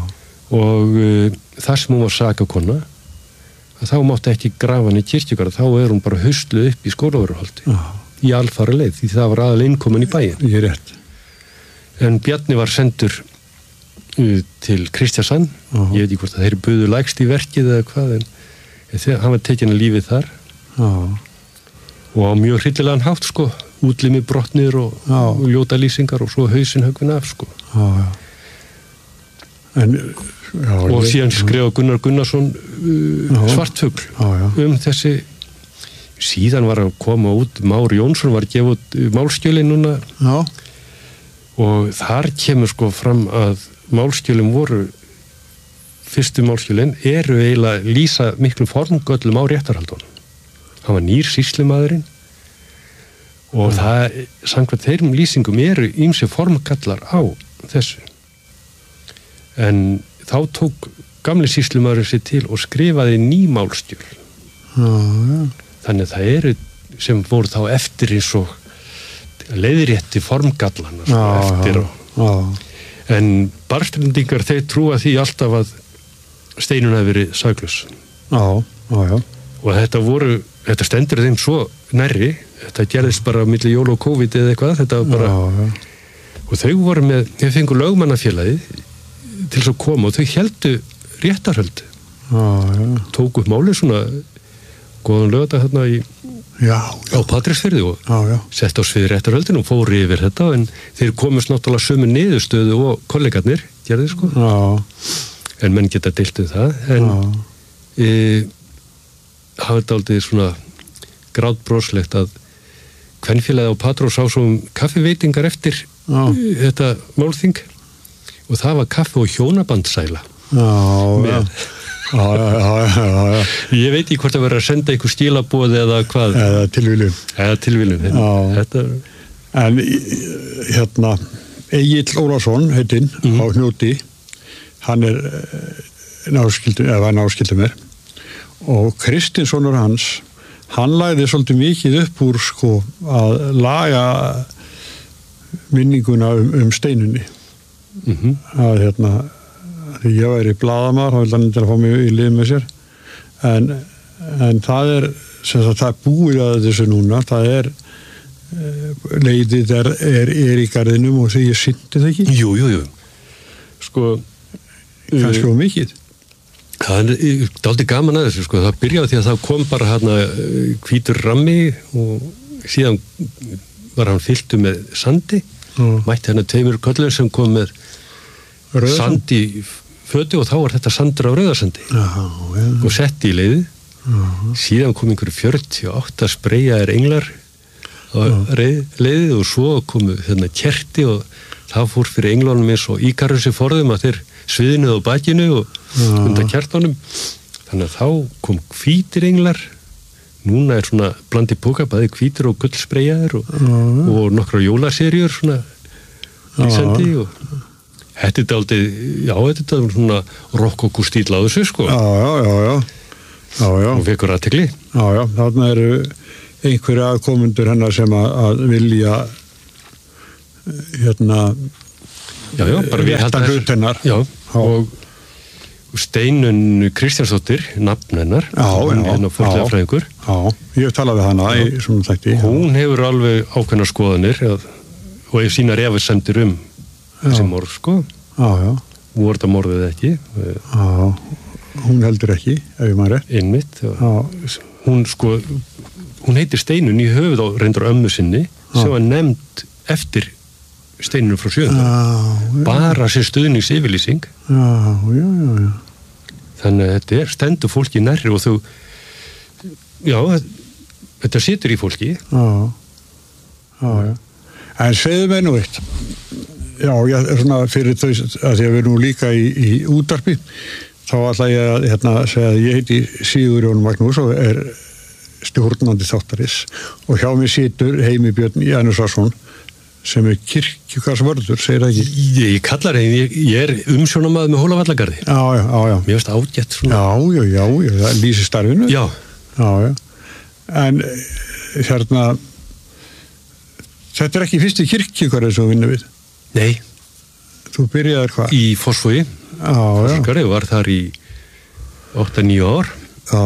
og uh, þar sem hún var sakakonna þá mátti ekki grafa hann í kirkjugarð þá er hún bara hustluð upp í Skólavörðuholti í alfara leið því það var aðal innkomin í bæinn ég er rétt en Bjarni var sendur uh, til Kristjasann uh-huh. ég veit ekki hvort að þeir buðu lægst í verkið eða hvað en þegar hann var tekin að lífið þar uh-huh. og á mjög hryllilegan hátt sko útlimi brotnir og, uh-huh. og ljóta lýsingar og svo hausinn höggvin af sko uh-huh. en, já, og ég, síðan skrifa Gunnar Gunnarsson uh, uh-huh. Svartfugl uh-huh. um þessi síðan var að koma út Már Jónsson var að gefa út uh, málskjölin núna já uh-huh. og þar kemur sko fram að málskjölum voru fyrstu málskjölin eru eiginlega lýsa miklum formgöllum á réttarhaldunum. Hann var nýr sýslumaðurinn og mm. það, samkvæmt þeirrum lýsingum eru ýmsi formgallar á þessu. En þá tók gamli sýslumaðurinn sér til og skrifaði ný málskjöl. Mm. Þannig að það eru sem voru þá eftir eins og leiðrétti formgallana sko, já, eftir já, já. En Barstrendingar þeir trúa því alltaf að Steinun hafi verið saklaus já, já, já. og þetta voru, þetta stendur þeim svo nærri, þetta gerðist bara milli jól og COVID eða eitthvað, þetta var bara já, já. og þau voru með, þau fengu lögmannafélagið til þess að koma og þau heldu réttarhöld já, já. tóku upp málið svona góðan lögata hérna í já, á Patreksfirði og já, já. sett á sviði réttarhöldin og fóru yfir þetta en þeir komust náttúrulega sömu niðurstöðu og kollegarnir gerði sko já. en menn geta deilt um það en e, hafa þetta aldrei svona grátbroslegt að kvenfélagið á Patrós á svona kaffiveitingar eftir já. þetta málþing og það var kaffi og hjónabandsæla já, með já. Já, já, já, já, já. Ég veit ekki hvort að vera að senda einhver skilaboð eða hvað. Eða tilviljun. Eða tilviljun. Þetta... En hérna, Egill Ólafsson, heitinn, mm. á Hnúti, hann er náskildur, eða var náskildur mér, og Kristinssonur hans, hann lagði svolítið mikið upp úr, sko, að laga minninguna um, um Steinunni. Mm-hmm. Að hérna, því ég væri blaðamaður, þá vil hann til að fá mig í lið með sér en, en það er sem sagt, það er búið að þessu núna það er leiðið er, er, er í garðinum og því ég syndi það ekki Jú, jú, jú sko kannski uh, mikið það er dálítið gaman að þessu sko, það byrjaði því að það kom bara hérna hvítur rammi og síðan var hann fylltur með sandi mm. mætti hérna tveimur köllur sem kom með Rauðarsand. Sand í fötu og þá var þetta sandur á Rauðarsandi já, já. og sett í leiði já. síðan kom einhverju fjörutíu og átta spreyjaðir englar á leiðið og svo komu hérna kerti og það fór fyrir englunum eins og Íkarus í forðum að þeir sviðnuð á bakinu og undan kertunum þannig að þá kom hvítir englar núna er svona blandi póka, bæði hvítur og gullspreyjaðir og, já. og nokkra jólaserjur svona líksandi og þetta er aldrei, já, þetta er svona rokokku stíl á þessu, sko. Já, já, já, já. Já, já. Og vekur athygli. Já, já, þarna eru einhverja aðkomendur hennar sem að, að vilja hérna já, já, bara við rétta hlut hennar. Já, já, og Steinun Kristjánsdóttir, nafn hennar, já, hún er hennar fornleifafræðingur. Já, ég hef talað við hana já. Í svona þætti. Hún hefur alveg ákveðna skoðanir og hefur sínar efasemdir um þessi morð, sko. Já, já. Voru þetta morðið ekki. Já, hún heldur ekki, ef ég maður rétt. Einmitt. Hún, sko, hún heitir Steinun í höfuð á reyndar ömmu sinni já. Sem var nefnd eftir Steinunum frá sjöunda. Bara sér stuðnings yfirlýsing. Já, já, já, já. Þannig að þetta er stendur fólki nærri og þú, já, þetta situr í fólki. Já, já, já. En segðu mig nú eitt. Já, ég er svona fyrir þau, að því að við erum líka í, í útvarpi, þá ætla ég að hérna, segja að ég heiti Sigurjón Magnús og er stjórnandi þáttaris og hjá mér situr Heimi Björn Janusson sem er kirkjugarðsvörður, segir það ekki? Ég, ég kallar það, ég, ég er umsjónamaður með Hólavallagarði. Já, já, já, já. Mér finnst ágætt svona. Já, já, já, já, það lýsir starfinu. Já. Já, já. En hérna, þetta er ekki fyrsti kirkjugarði sem þú vinnur við? Nei. Þú byrjaðir hvað? Í Fossvogi. Já, já. Fossgarði, var þar í átta til níu ár. Já.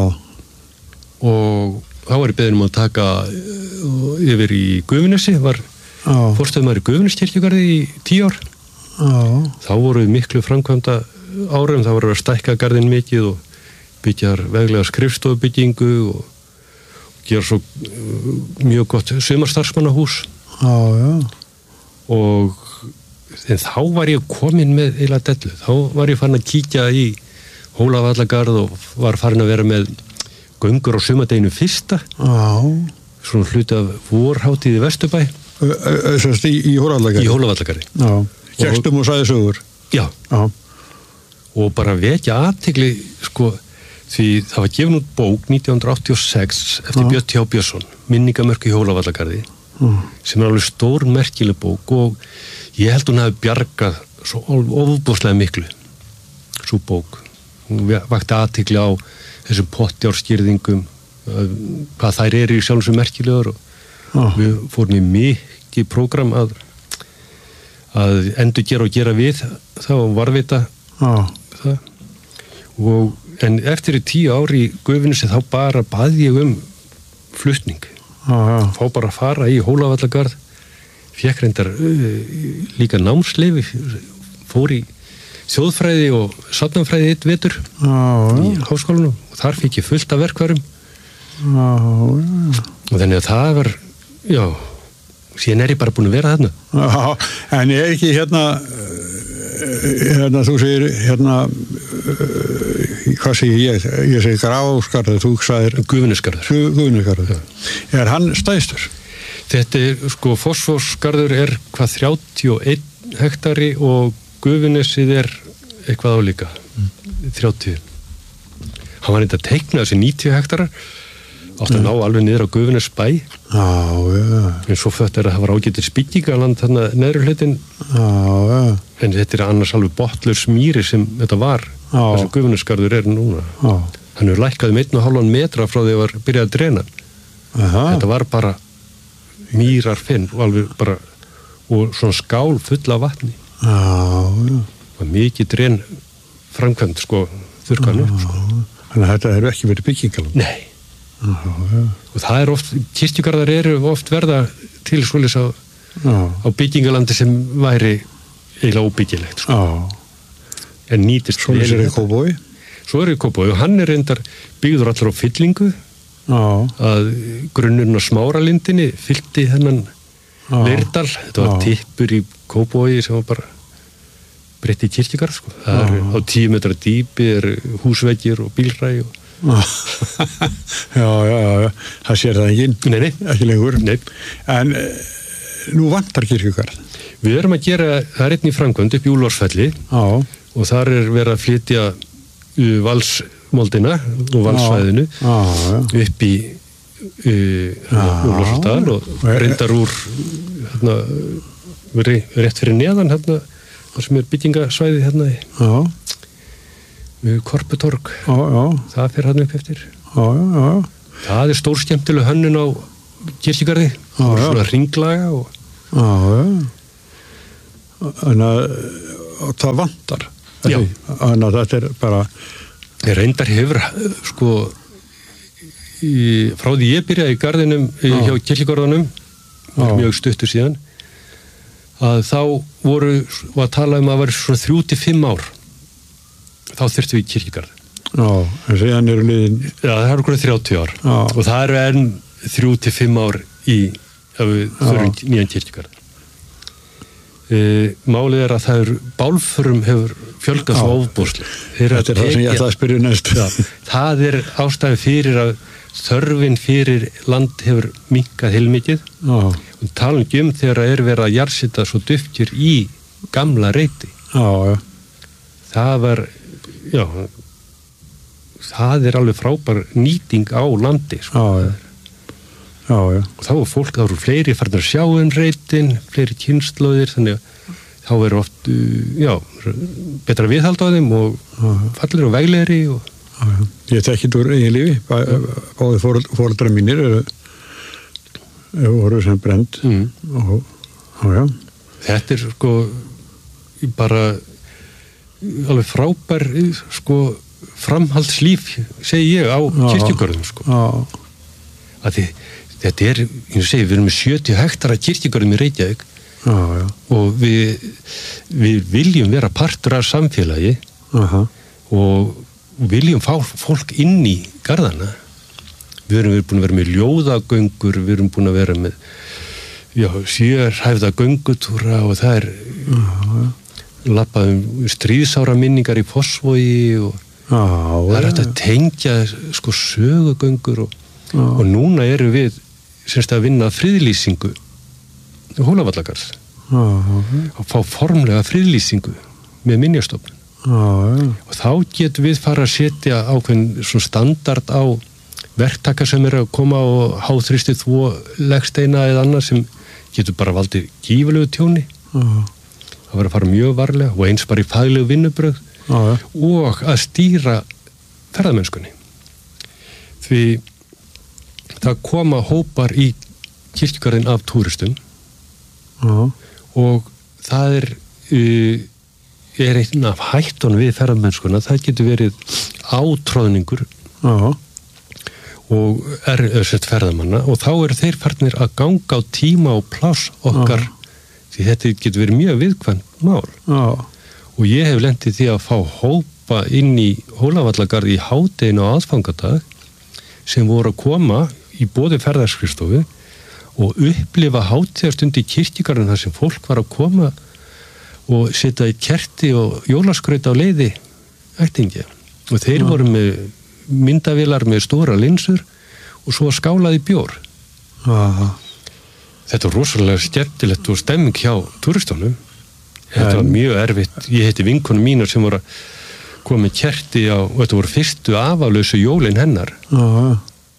Og þá var ég beðin um að taka yfir í Gufunesi, var forstöðumaður í Gufuneskirkjugarði í tíu ár. Já. Þá voru miklu framkvæmda árum, þá voru að stækka garðin mikið og byggjar veglega skrifstofubyggingu og, og gera svo uh, mjög gott sumarstarfsmannahús. Já, já. Og en þá var ég komin með eila dellu. Þá var ég farin að kíkja í Hólavallagarð og var farin að vera með göngur á sumadeginu fyrsta. Já. Svona hluti af vorhátíð í Vesturbæ. Þessast í, í Hólavallagarði? Í Hólavallagarði. Já. Gestum og sagði sögur. Já. Já. Og bara vekja athygli, sko, því það var gefin út bók nítján hundruð áttatíu og sex eftir Björn T. Björnsson, Minningamörk í Hólavallagarði, Já. Sem er alveg stór merkileg bók og ég held hún hafi bjargað svo ofbúslega miklu, svo bók. Hún vakti athygli á þessum pottjárskýrðingum, hvað þær eru í sjálfum sem merkilegur og Já. Við fórum í mikið prógram að að endur gera og gera við þá varvita Já. Það og, en eftir í tíu ári í Gufunesi þá bara baði ég um flutning Já, já. Fá bara að fara í Hólavallagarð fékk reyndar uh, líka námsleyfi fór í þjóðfræði og safnafræði eitt vetur Já, já. Í háskólanum og þar fikk ég fullt af verkværum Já, já. Og þannig að það var já, síðan er ég bara búin að vera þarna. Já, en ég er ekki hérna, hérna þú segir, hérna, hvað segir ég? Ég segir Gráskarður, þú sagðir... Gufunesgarður. Gufunesgarður. Er hann stæðstur? Þetta er, sko, Fossvogsgarður er hvað þrjátíu og einn hektari og Gufunesið er eitthvað álíka, þrjátíu. Hann var eitthvað teiknað þessi níutíu hektarar, átt að ná alveg niður á Gufunesbæ. Já, já. En svo fött er að það var ágættir spýtingaland þarna neðri hlutin. Já, já. En þetta er annars alveg Botlurs mýri sem þetta var. Já. Þessi Gufunesgarður er núna. Já. Hann er lækkað um einn og hálfan metra frá því að var byrjað að drena. Aha. Þetta var bara mýrar finn og alveg bara og svona skál full af vatni. Já, já. Og mikið dren framkvæmt, sko, þurrkan upp, sko. Þannig að þetta hefur ekki verið byggingaland? Nei. Já, já. Og það er oft, kirkjugarðar eru oft verða til svoleiðis á, á byggingalandi sem væri eiginlega óbyggilegt, sko. Já. En nýtist... Svo er það Kópavogi? Svo er það Kópavogi og hann er reyndar byggður allar á fyllingu. Já. Að grunnurinn á Smáralindinni fyllti þennan Leirdal. Þetta var tippur í Kópavogi sem var bara breytt í kirkjugarð, sko. Það er á tíu metra dýpi, er húsveggir og bílræ og já, já, já, það sér það ekki nei, nei. Ekki lengur nei. En nú vantar kirkjugarð Við erum að gera, það er einn í framkvæmd upp í Úlfarsfelli og þar er verið að flytja valsmoldina og valsvæðinu upp í í Úlfarsdal og reyndar úr hérna, rétt fyrir neðan hérna, það sem er byggingasvæði hérna já. Með Korputorg já, já. Það fer hann upp eftir já, já, já. Það er stór skemmtileg hönnun á kirkjugarði og svona hringlaga og... já, já. En að það vantar en að þetta er bara reyndar hefur sko í, frá því ég byrjaði í garðinum já. Hjá kirkjugarðanum mjög stuttur síðan að þá voru var að tala um að vera svona þrjú til fimm ár þá þurftum við kirkjugarð já, en síðan eru liðin já, það eru hverju þrjátíu ár já. Og það eru enn þrjú til fimm ár í að við þurfum nýjan kirkjugarð e, málið er að það er bálförum hefur fjölgað svo ofboðslega þetta er það sem ég ætla að spyrja næst já, það er ástæði fyrir að þörfin fyrir land hefur minnkað heilmikið og tala um þegar er verið að jarðsetta svo duftkjur í gamla reiti já, já. það var já, það er alveg frábær nýting á landi sko. já, já. Já, já. Og þá er fólk, þá eru fleiri farin að sjá um reitin, fleiri kynslóðir þannig að þá er oft já, betra viðhald á þeim og fallir og veglegri og já, já. Ég tekkit úr eigin lífi báði foreldrar mínir eru voru sem brend mm. og já, já. Þetta er sko bara alveg frábær sko framhaldslíf segi ég á kirkjugörðum sko að því þetta er, ég segi, við erum með sjötíu hektara kirkjugörðum í Reykjavík já, já. Og við við viljum vera partur af samfélagi uh-huh. og viljum fá fólk inn í garðana við erum, við erum búin að vera með ljóðagöngur við erum búin að vera með já, sérhæfða göngutúra og það er uh-huh. labbaðum stríðsára minningar í Fossvogi og já, það er hægt að tengja sko sögugöngur og, og núna erum við semst að vinna friðlýsingu Hólavallagarðs og fá formlega friðlýsingu með minjastofnun og þá getum við fara að setja ákveðin svona standard á verktaka sem er að koma og háþrýsti þvó legsteina eða annað sem getur bara valdið gífulegu tjóni það verður að fara mjög varlega og eins bara í faglegu vinnubrögð og að stýra ferðamennskunni því það koma hópar í kirkjugarðin af túristum Já. Og það er uh, er einn af hættunum við ferðamennskuna, það getur verið átróðningur Já. og er, er sett ferðamanna og þá eru þeir farnir að ganga á tíma og pláss okkar Já. Því þetta getur verið mjög viðkvæmt mál Já. Og ég hef lentið því að fá hópa inn í Hólavallagarði í hádeginu á aðfangadag sem voru að koma í boði ferðarskrifstofu og upplifa hátíðarstund í kirkjugarðin þar sem fólk var að koma og setja í kerti og jólaskraut á leiði ættingja og þeir ja. Voru með myndavélar með stóra linsur og svo skálaði bjór ja. Þetta var rosalega skemmtilegt og stemming hjá turistunum þetta var mjög erfitt ég heiti vinkonum mínar sem voru að koma með kerti á og þetta voru fyrstu afalösu jólin hennar ja.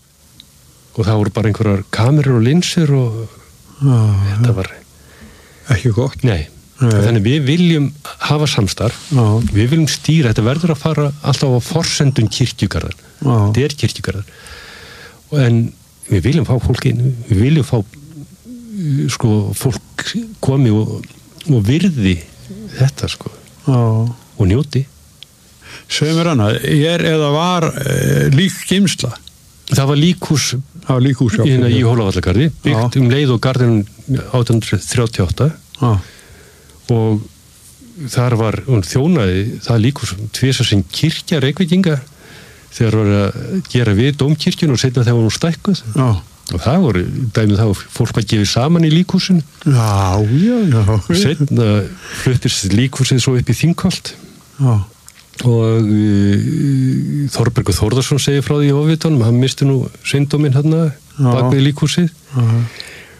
Og það voru bara einhverjar kamerur og linsur og Já, þetta var ekki gott. Nei, Nei. Þannig við viljum hafa samstarf, Já. Við viljum stýra, þetta verður að fara alltaf á forsendun kirkjugarðar, þetta er kirkjugarðar en við viljum fá fólk inn, við viljum fá sko fólk komi og, og virði þetta sko Já. Og njóti. Segðu mér annað, er eða var e, lík geymsla? Það var líkhús, það var líkhús í, í Hólavallagarði, byggt um leið og garðinum átján hundruð þrjátíu og átta Já. Og þar var, hún þjónaði það líkhús tvisvar sem kirkja Reykvíkinga þegar var að gera við dómkirkjun og seinna þegar hún stækkuð Já. Og það voru, dæmið þá fólk að gefa saman í líkhúsinu Já, já, já Seinna fluttist líkhúsið svo upp í Þingholt Já og uh, Þorbergur Þórðarsson segir frá því í ofitunum, hann misti nú syndóminn hérna bak við líkhúsið Aha.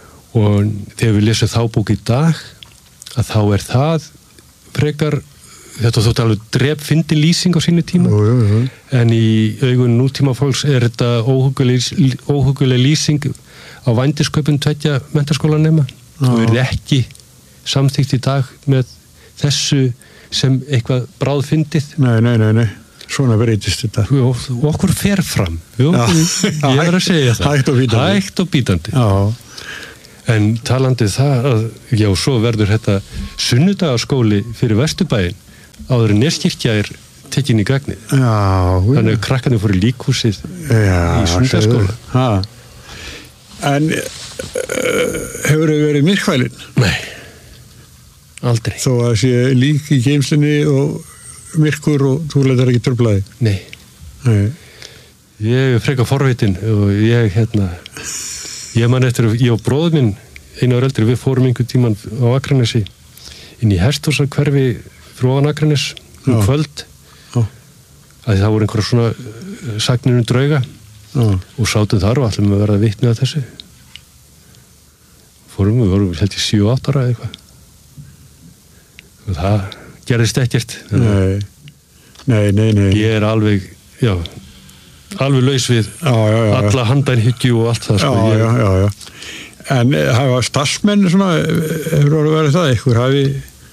Og þegar við lesum þá bók í dag að þá er það frekar þetta þótt alveg drep fyndi lýsing á sínu tíma jú, jú, jú. en í augun nútíma fólks er þetta óhuguleg, óhuguleg lýsing á vændisköpun tveggja menntaskólanema og verði ekki samþykkt í dag með þessu sem eitthvað bráðfyndið. Nei, nei, nei, nei. Svona breytist þetta. Og, og okkur fer fram. Jú, ég er að segja það. Hægt og bítandi. Hægt og bítandi. Já. En talandi það að, já, svo verður þetta sunnudagaskóli fyrir Vesturbæinn áður en Neskirkja er tekin í gagnið. Já. Þannig að krakkarnir fóru í líkhúsið í sunnudagaskóla. Já. En uh, hefur þau verið myrkvælinn? Nei. Aldrei. Þó að sé lík í geimslinni og myrkur og þú letar ekki tröflaði? Nei. Nei. Ég er freka forvitin og ég, hérna, ég man eftir, ég og bróður minn, einu ára eldri, við fórum einhvern tíman á Akranesi inn í Hesthúsahverfi fyrir ofan Akranes um Já. kvöld. Já. Að það voru einhverja svona sagnir um drauga Já. og sátum þar og ætlum að verða vitni að þessu. Fórum, við vorum held í sjö átta ára eða eitthvað. Og það gerðist ekkert. Nei. Nei, nei, nei. Ég er alveg, já, alveg laus við já, já, já, alla handanhyggju og allt það. Já, sko. Ég, já, já, já. En hafa starfsmenn svona, hefur orðið verið það, einhver hafi,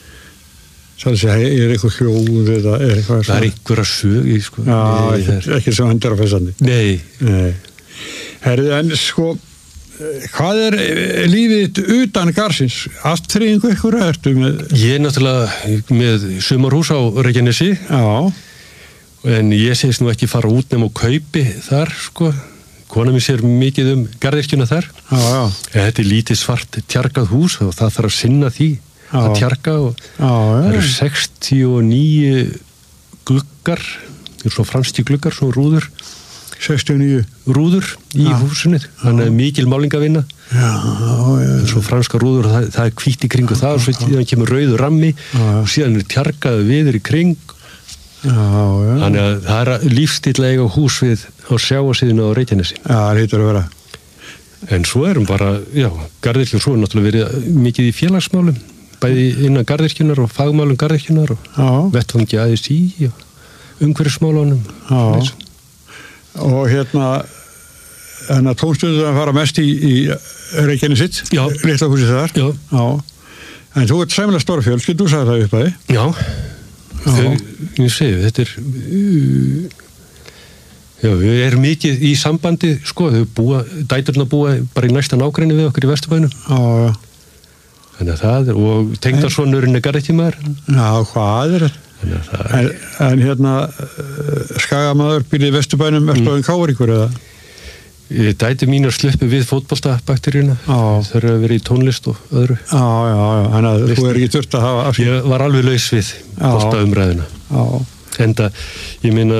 það sé, er eitthvað hljóð eða er eitthvað það er einhverja sög, sko. Já, Nei, ekki, er... ekki sem hendur á fessandi. Nei. Nei. Herðu, en sko, hvað er lífið utan Garðsins? Aftrýðingu ykkur ertu með? Ég er náttúrulega með sumarhús á Reykjanesi. Já. En ég segist nú ekki fara út nema og kaupi þar, sko. Kona mér sér mikið um garðirkjuna þar. Já, já. Þetta er lítið svart tjargað hús og það þarf að sinna því Já. að tjarga og Já, já. það eru sextíu og níu gluggar, svo franski gluggar, svo rúður. sextíu og níu rúður í Já. húsinu, þannig að mikil málingavinna. Já, já. Svo franska rúður, það, það er hvítt í kringu það og svo síðan kemur rauður rammi Já. og síðan er tjargaðu viður í kring. Já, já. Þannig að það er lífstíll eiga hús við á sjáasíðinu á Reykjanesi. Já, það hýtur að vera. En svo erum bara, já, garðirkjur svo er náttúrulega verið mikið í félagsmálum, bæði innan garðirkjunar og fagmálum garðirkjunar og Já. vettvangi A S í og umhverfismálunum. Já. Og hérna, hérna tónstundur að fara mest í, í Reykjanesitt, Já. litla húsið þar. Já. Já. En þú ert sæmilega stóra fjölskyldu, þú sagði það upp að þið. Já. Já. Þau, ég segi, þetta er uh, já, við erum mikið í sambandi, sko, þau búa, dæturna búa bara í næsta nágrenni við okkur í Vesturbænum. Já, já. Þannig að það er, og tengdarsonurinn er garðirkjumaður. Já, hvað er þetta? Þannig að það er, En, en hérna, skagamaður býrði í Vesturbænum, mm. ertu á einn káringur eða? dætur mínar sluppu við fótboltabakteríuna. Já. Þau eru að vera í tónlist og öðru. Já, já, já, þannig að þú er ekki þurft að hafa af Ég var alveg laus við boltaumræðina. Já. Enda, ég meina,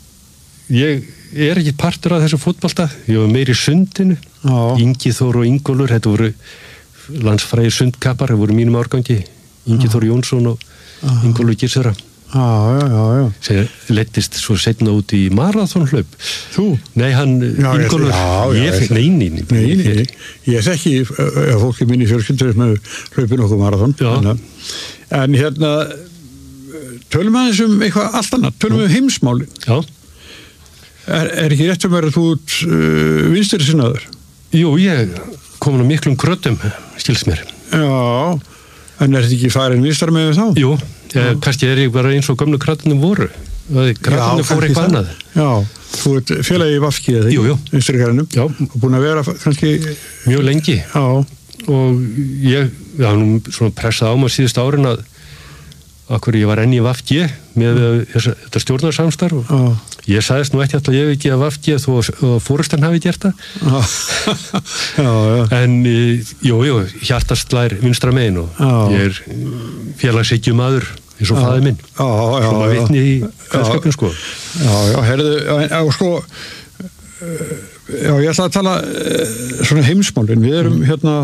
ég er ekki partur af þessu fótbolta. Ég var meir í sundinu. Já. Ingi Þór og Ingólfur, þetta voru landsfrægir sundkappar, það voru mínum árgangi. Ingi Þór Jónsson og Ingólfur Girsera. Já, já, já, já. Sem leittist svo setna út í marathonhlaup. Þú? Nei, hann, Já, ég- Ingólfur, já, já, ég fikk, ég- nei, nei, nei. Nei, nei, nei. Ég þekki ef fólki minni fjölskyldur með hlaupin okkur marathon. Já. En, en hérna, tölum aðeins um eitthvað allt annað, tölum um heimsmálin. Já, Er, er ekki rétt um að þú ert uh, vinstri sinnaður? jú, ég kom á miklum kröddum, skils mér. Já, en er þetta ekki farin vinstar með þá? Jú, eh, kannski er ég bara eins og gömlu kraddunum voru. Kraddunum fór eitthvað annað. Já, þú ert félagi í Vafki eða Jú, jú. vinstrikarannum. Já. Og búin að vera kannski, Mjög lengi. já, Og ég, já, nú svona pressað á maður síðust árin að akkur ég var enn í V F G með þessa, þetta stjórnarsamstarf og já, ég sagðist nú ekki alltaf ég hef ekki að V F G þó að fórustan hafi gert það. já, já, já. En, eh, jú, jú, hjartast slær vinstra megin og Já. ég er félagshyggju maður eins og faðir minn. Já, já, Svona já. vitni í kveðskapinu, sko. Já, já, herðu, já, sko, uh, já, ég ætla að tala uh, svona heimsmálin. Við erum hérna,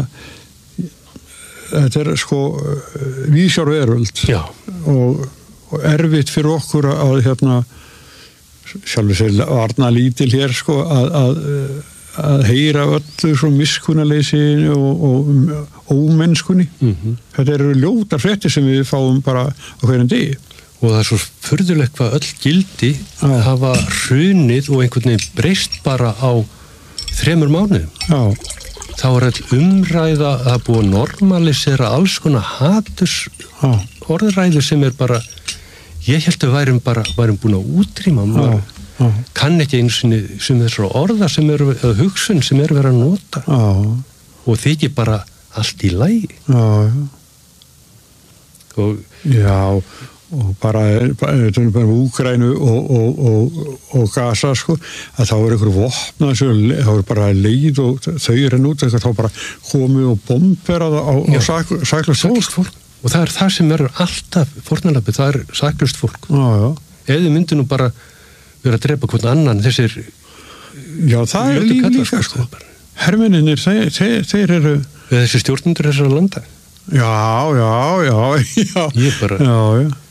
þetta er sko uh, víðsjár veröld Já. og, og erfitt fyrir okkur að hérna, sjálfur sér varna lítil hér sko, að, að, að heyra öllu svo miskunnarleysinu og, og ómennskunni. Mhm. Þetta eru ljótar fréttir sem við fáum bara á hverjum degi. og það er svo furðulegt hvað öll gildi já. Hafa hrunið og einhvern veginn breyst bara á þremur mánuðum. Já. Þá er all umræða að það búið að normalisera alls konar haturs já. Orðræðu sem er bara, ég held að værum bara, værum búin að útrýma, maður já. Kann ekki einu sinni sem þessar orða sem eru, eða hugsun sem eru verið að nota já. Og þykir bara allt í lagi. Já, já. Og, já, og bara, bara, bara Úkraínu og, og, og, og Gaza, sko, að þá er einhver vopnað, þá er bara leið og þau eru nút, þá bara komið og bomberað á, á sak, saklust fólk. fólk. Og það er það sem er alltaf fórnarlöfið, það er saklust fólk. Já, já. Ef þið myndu nú bara vera að drepa hvern annan, þessir já, það er líka, líka sko. Hermenninir, þeir, þeir, þeir eru eða þessi stjórnundur þessara landa. Já, já, já, já. Ég bara já, já.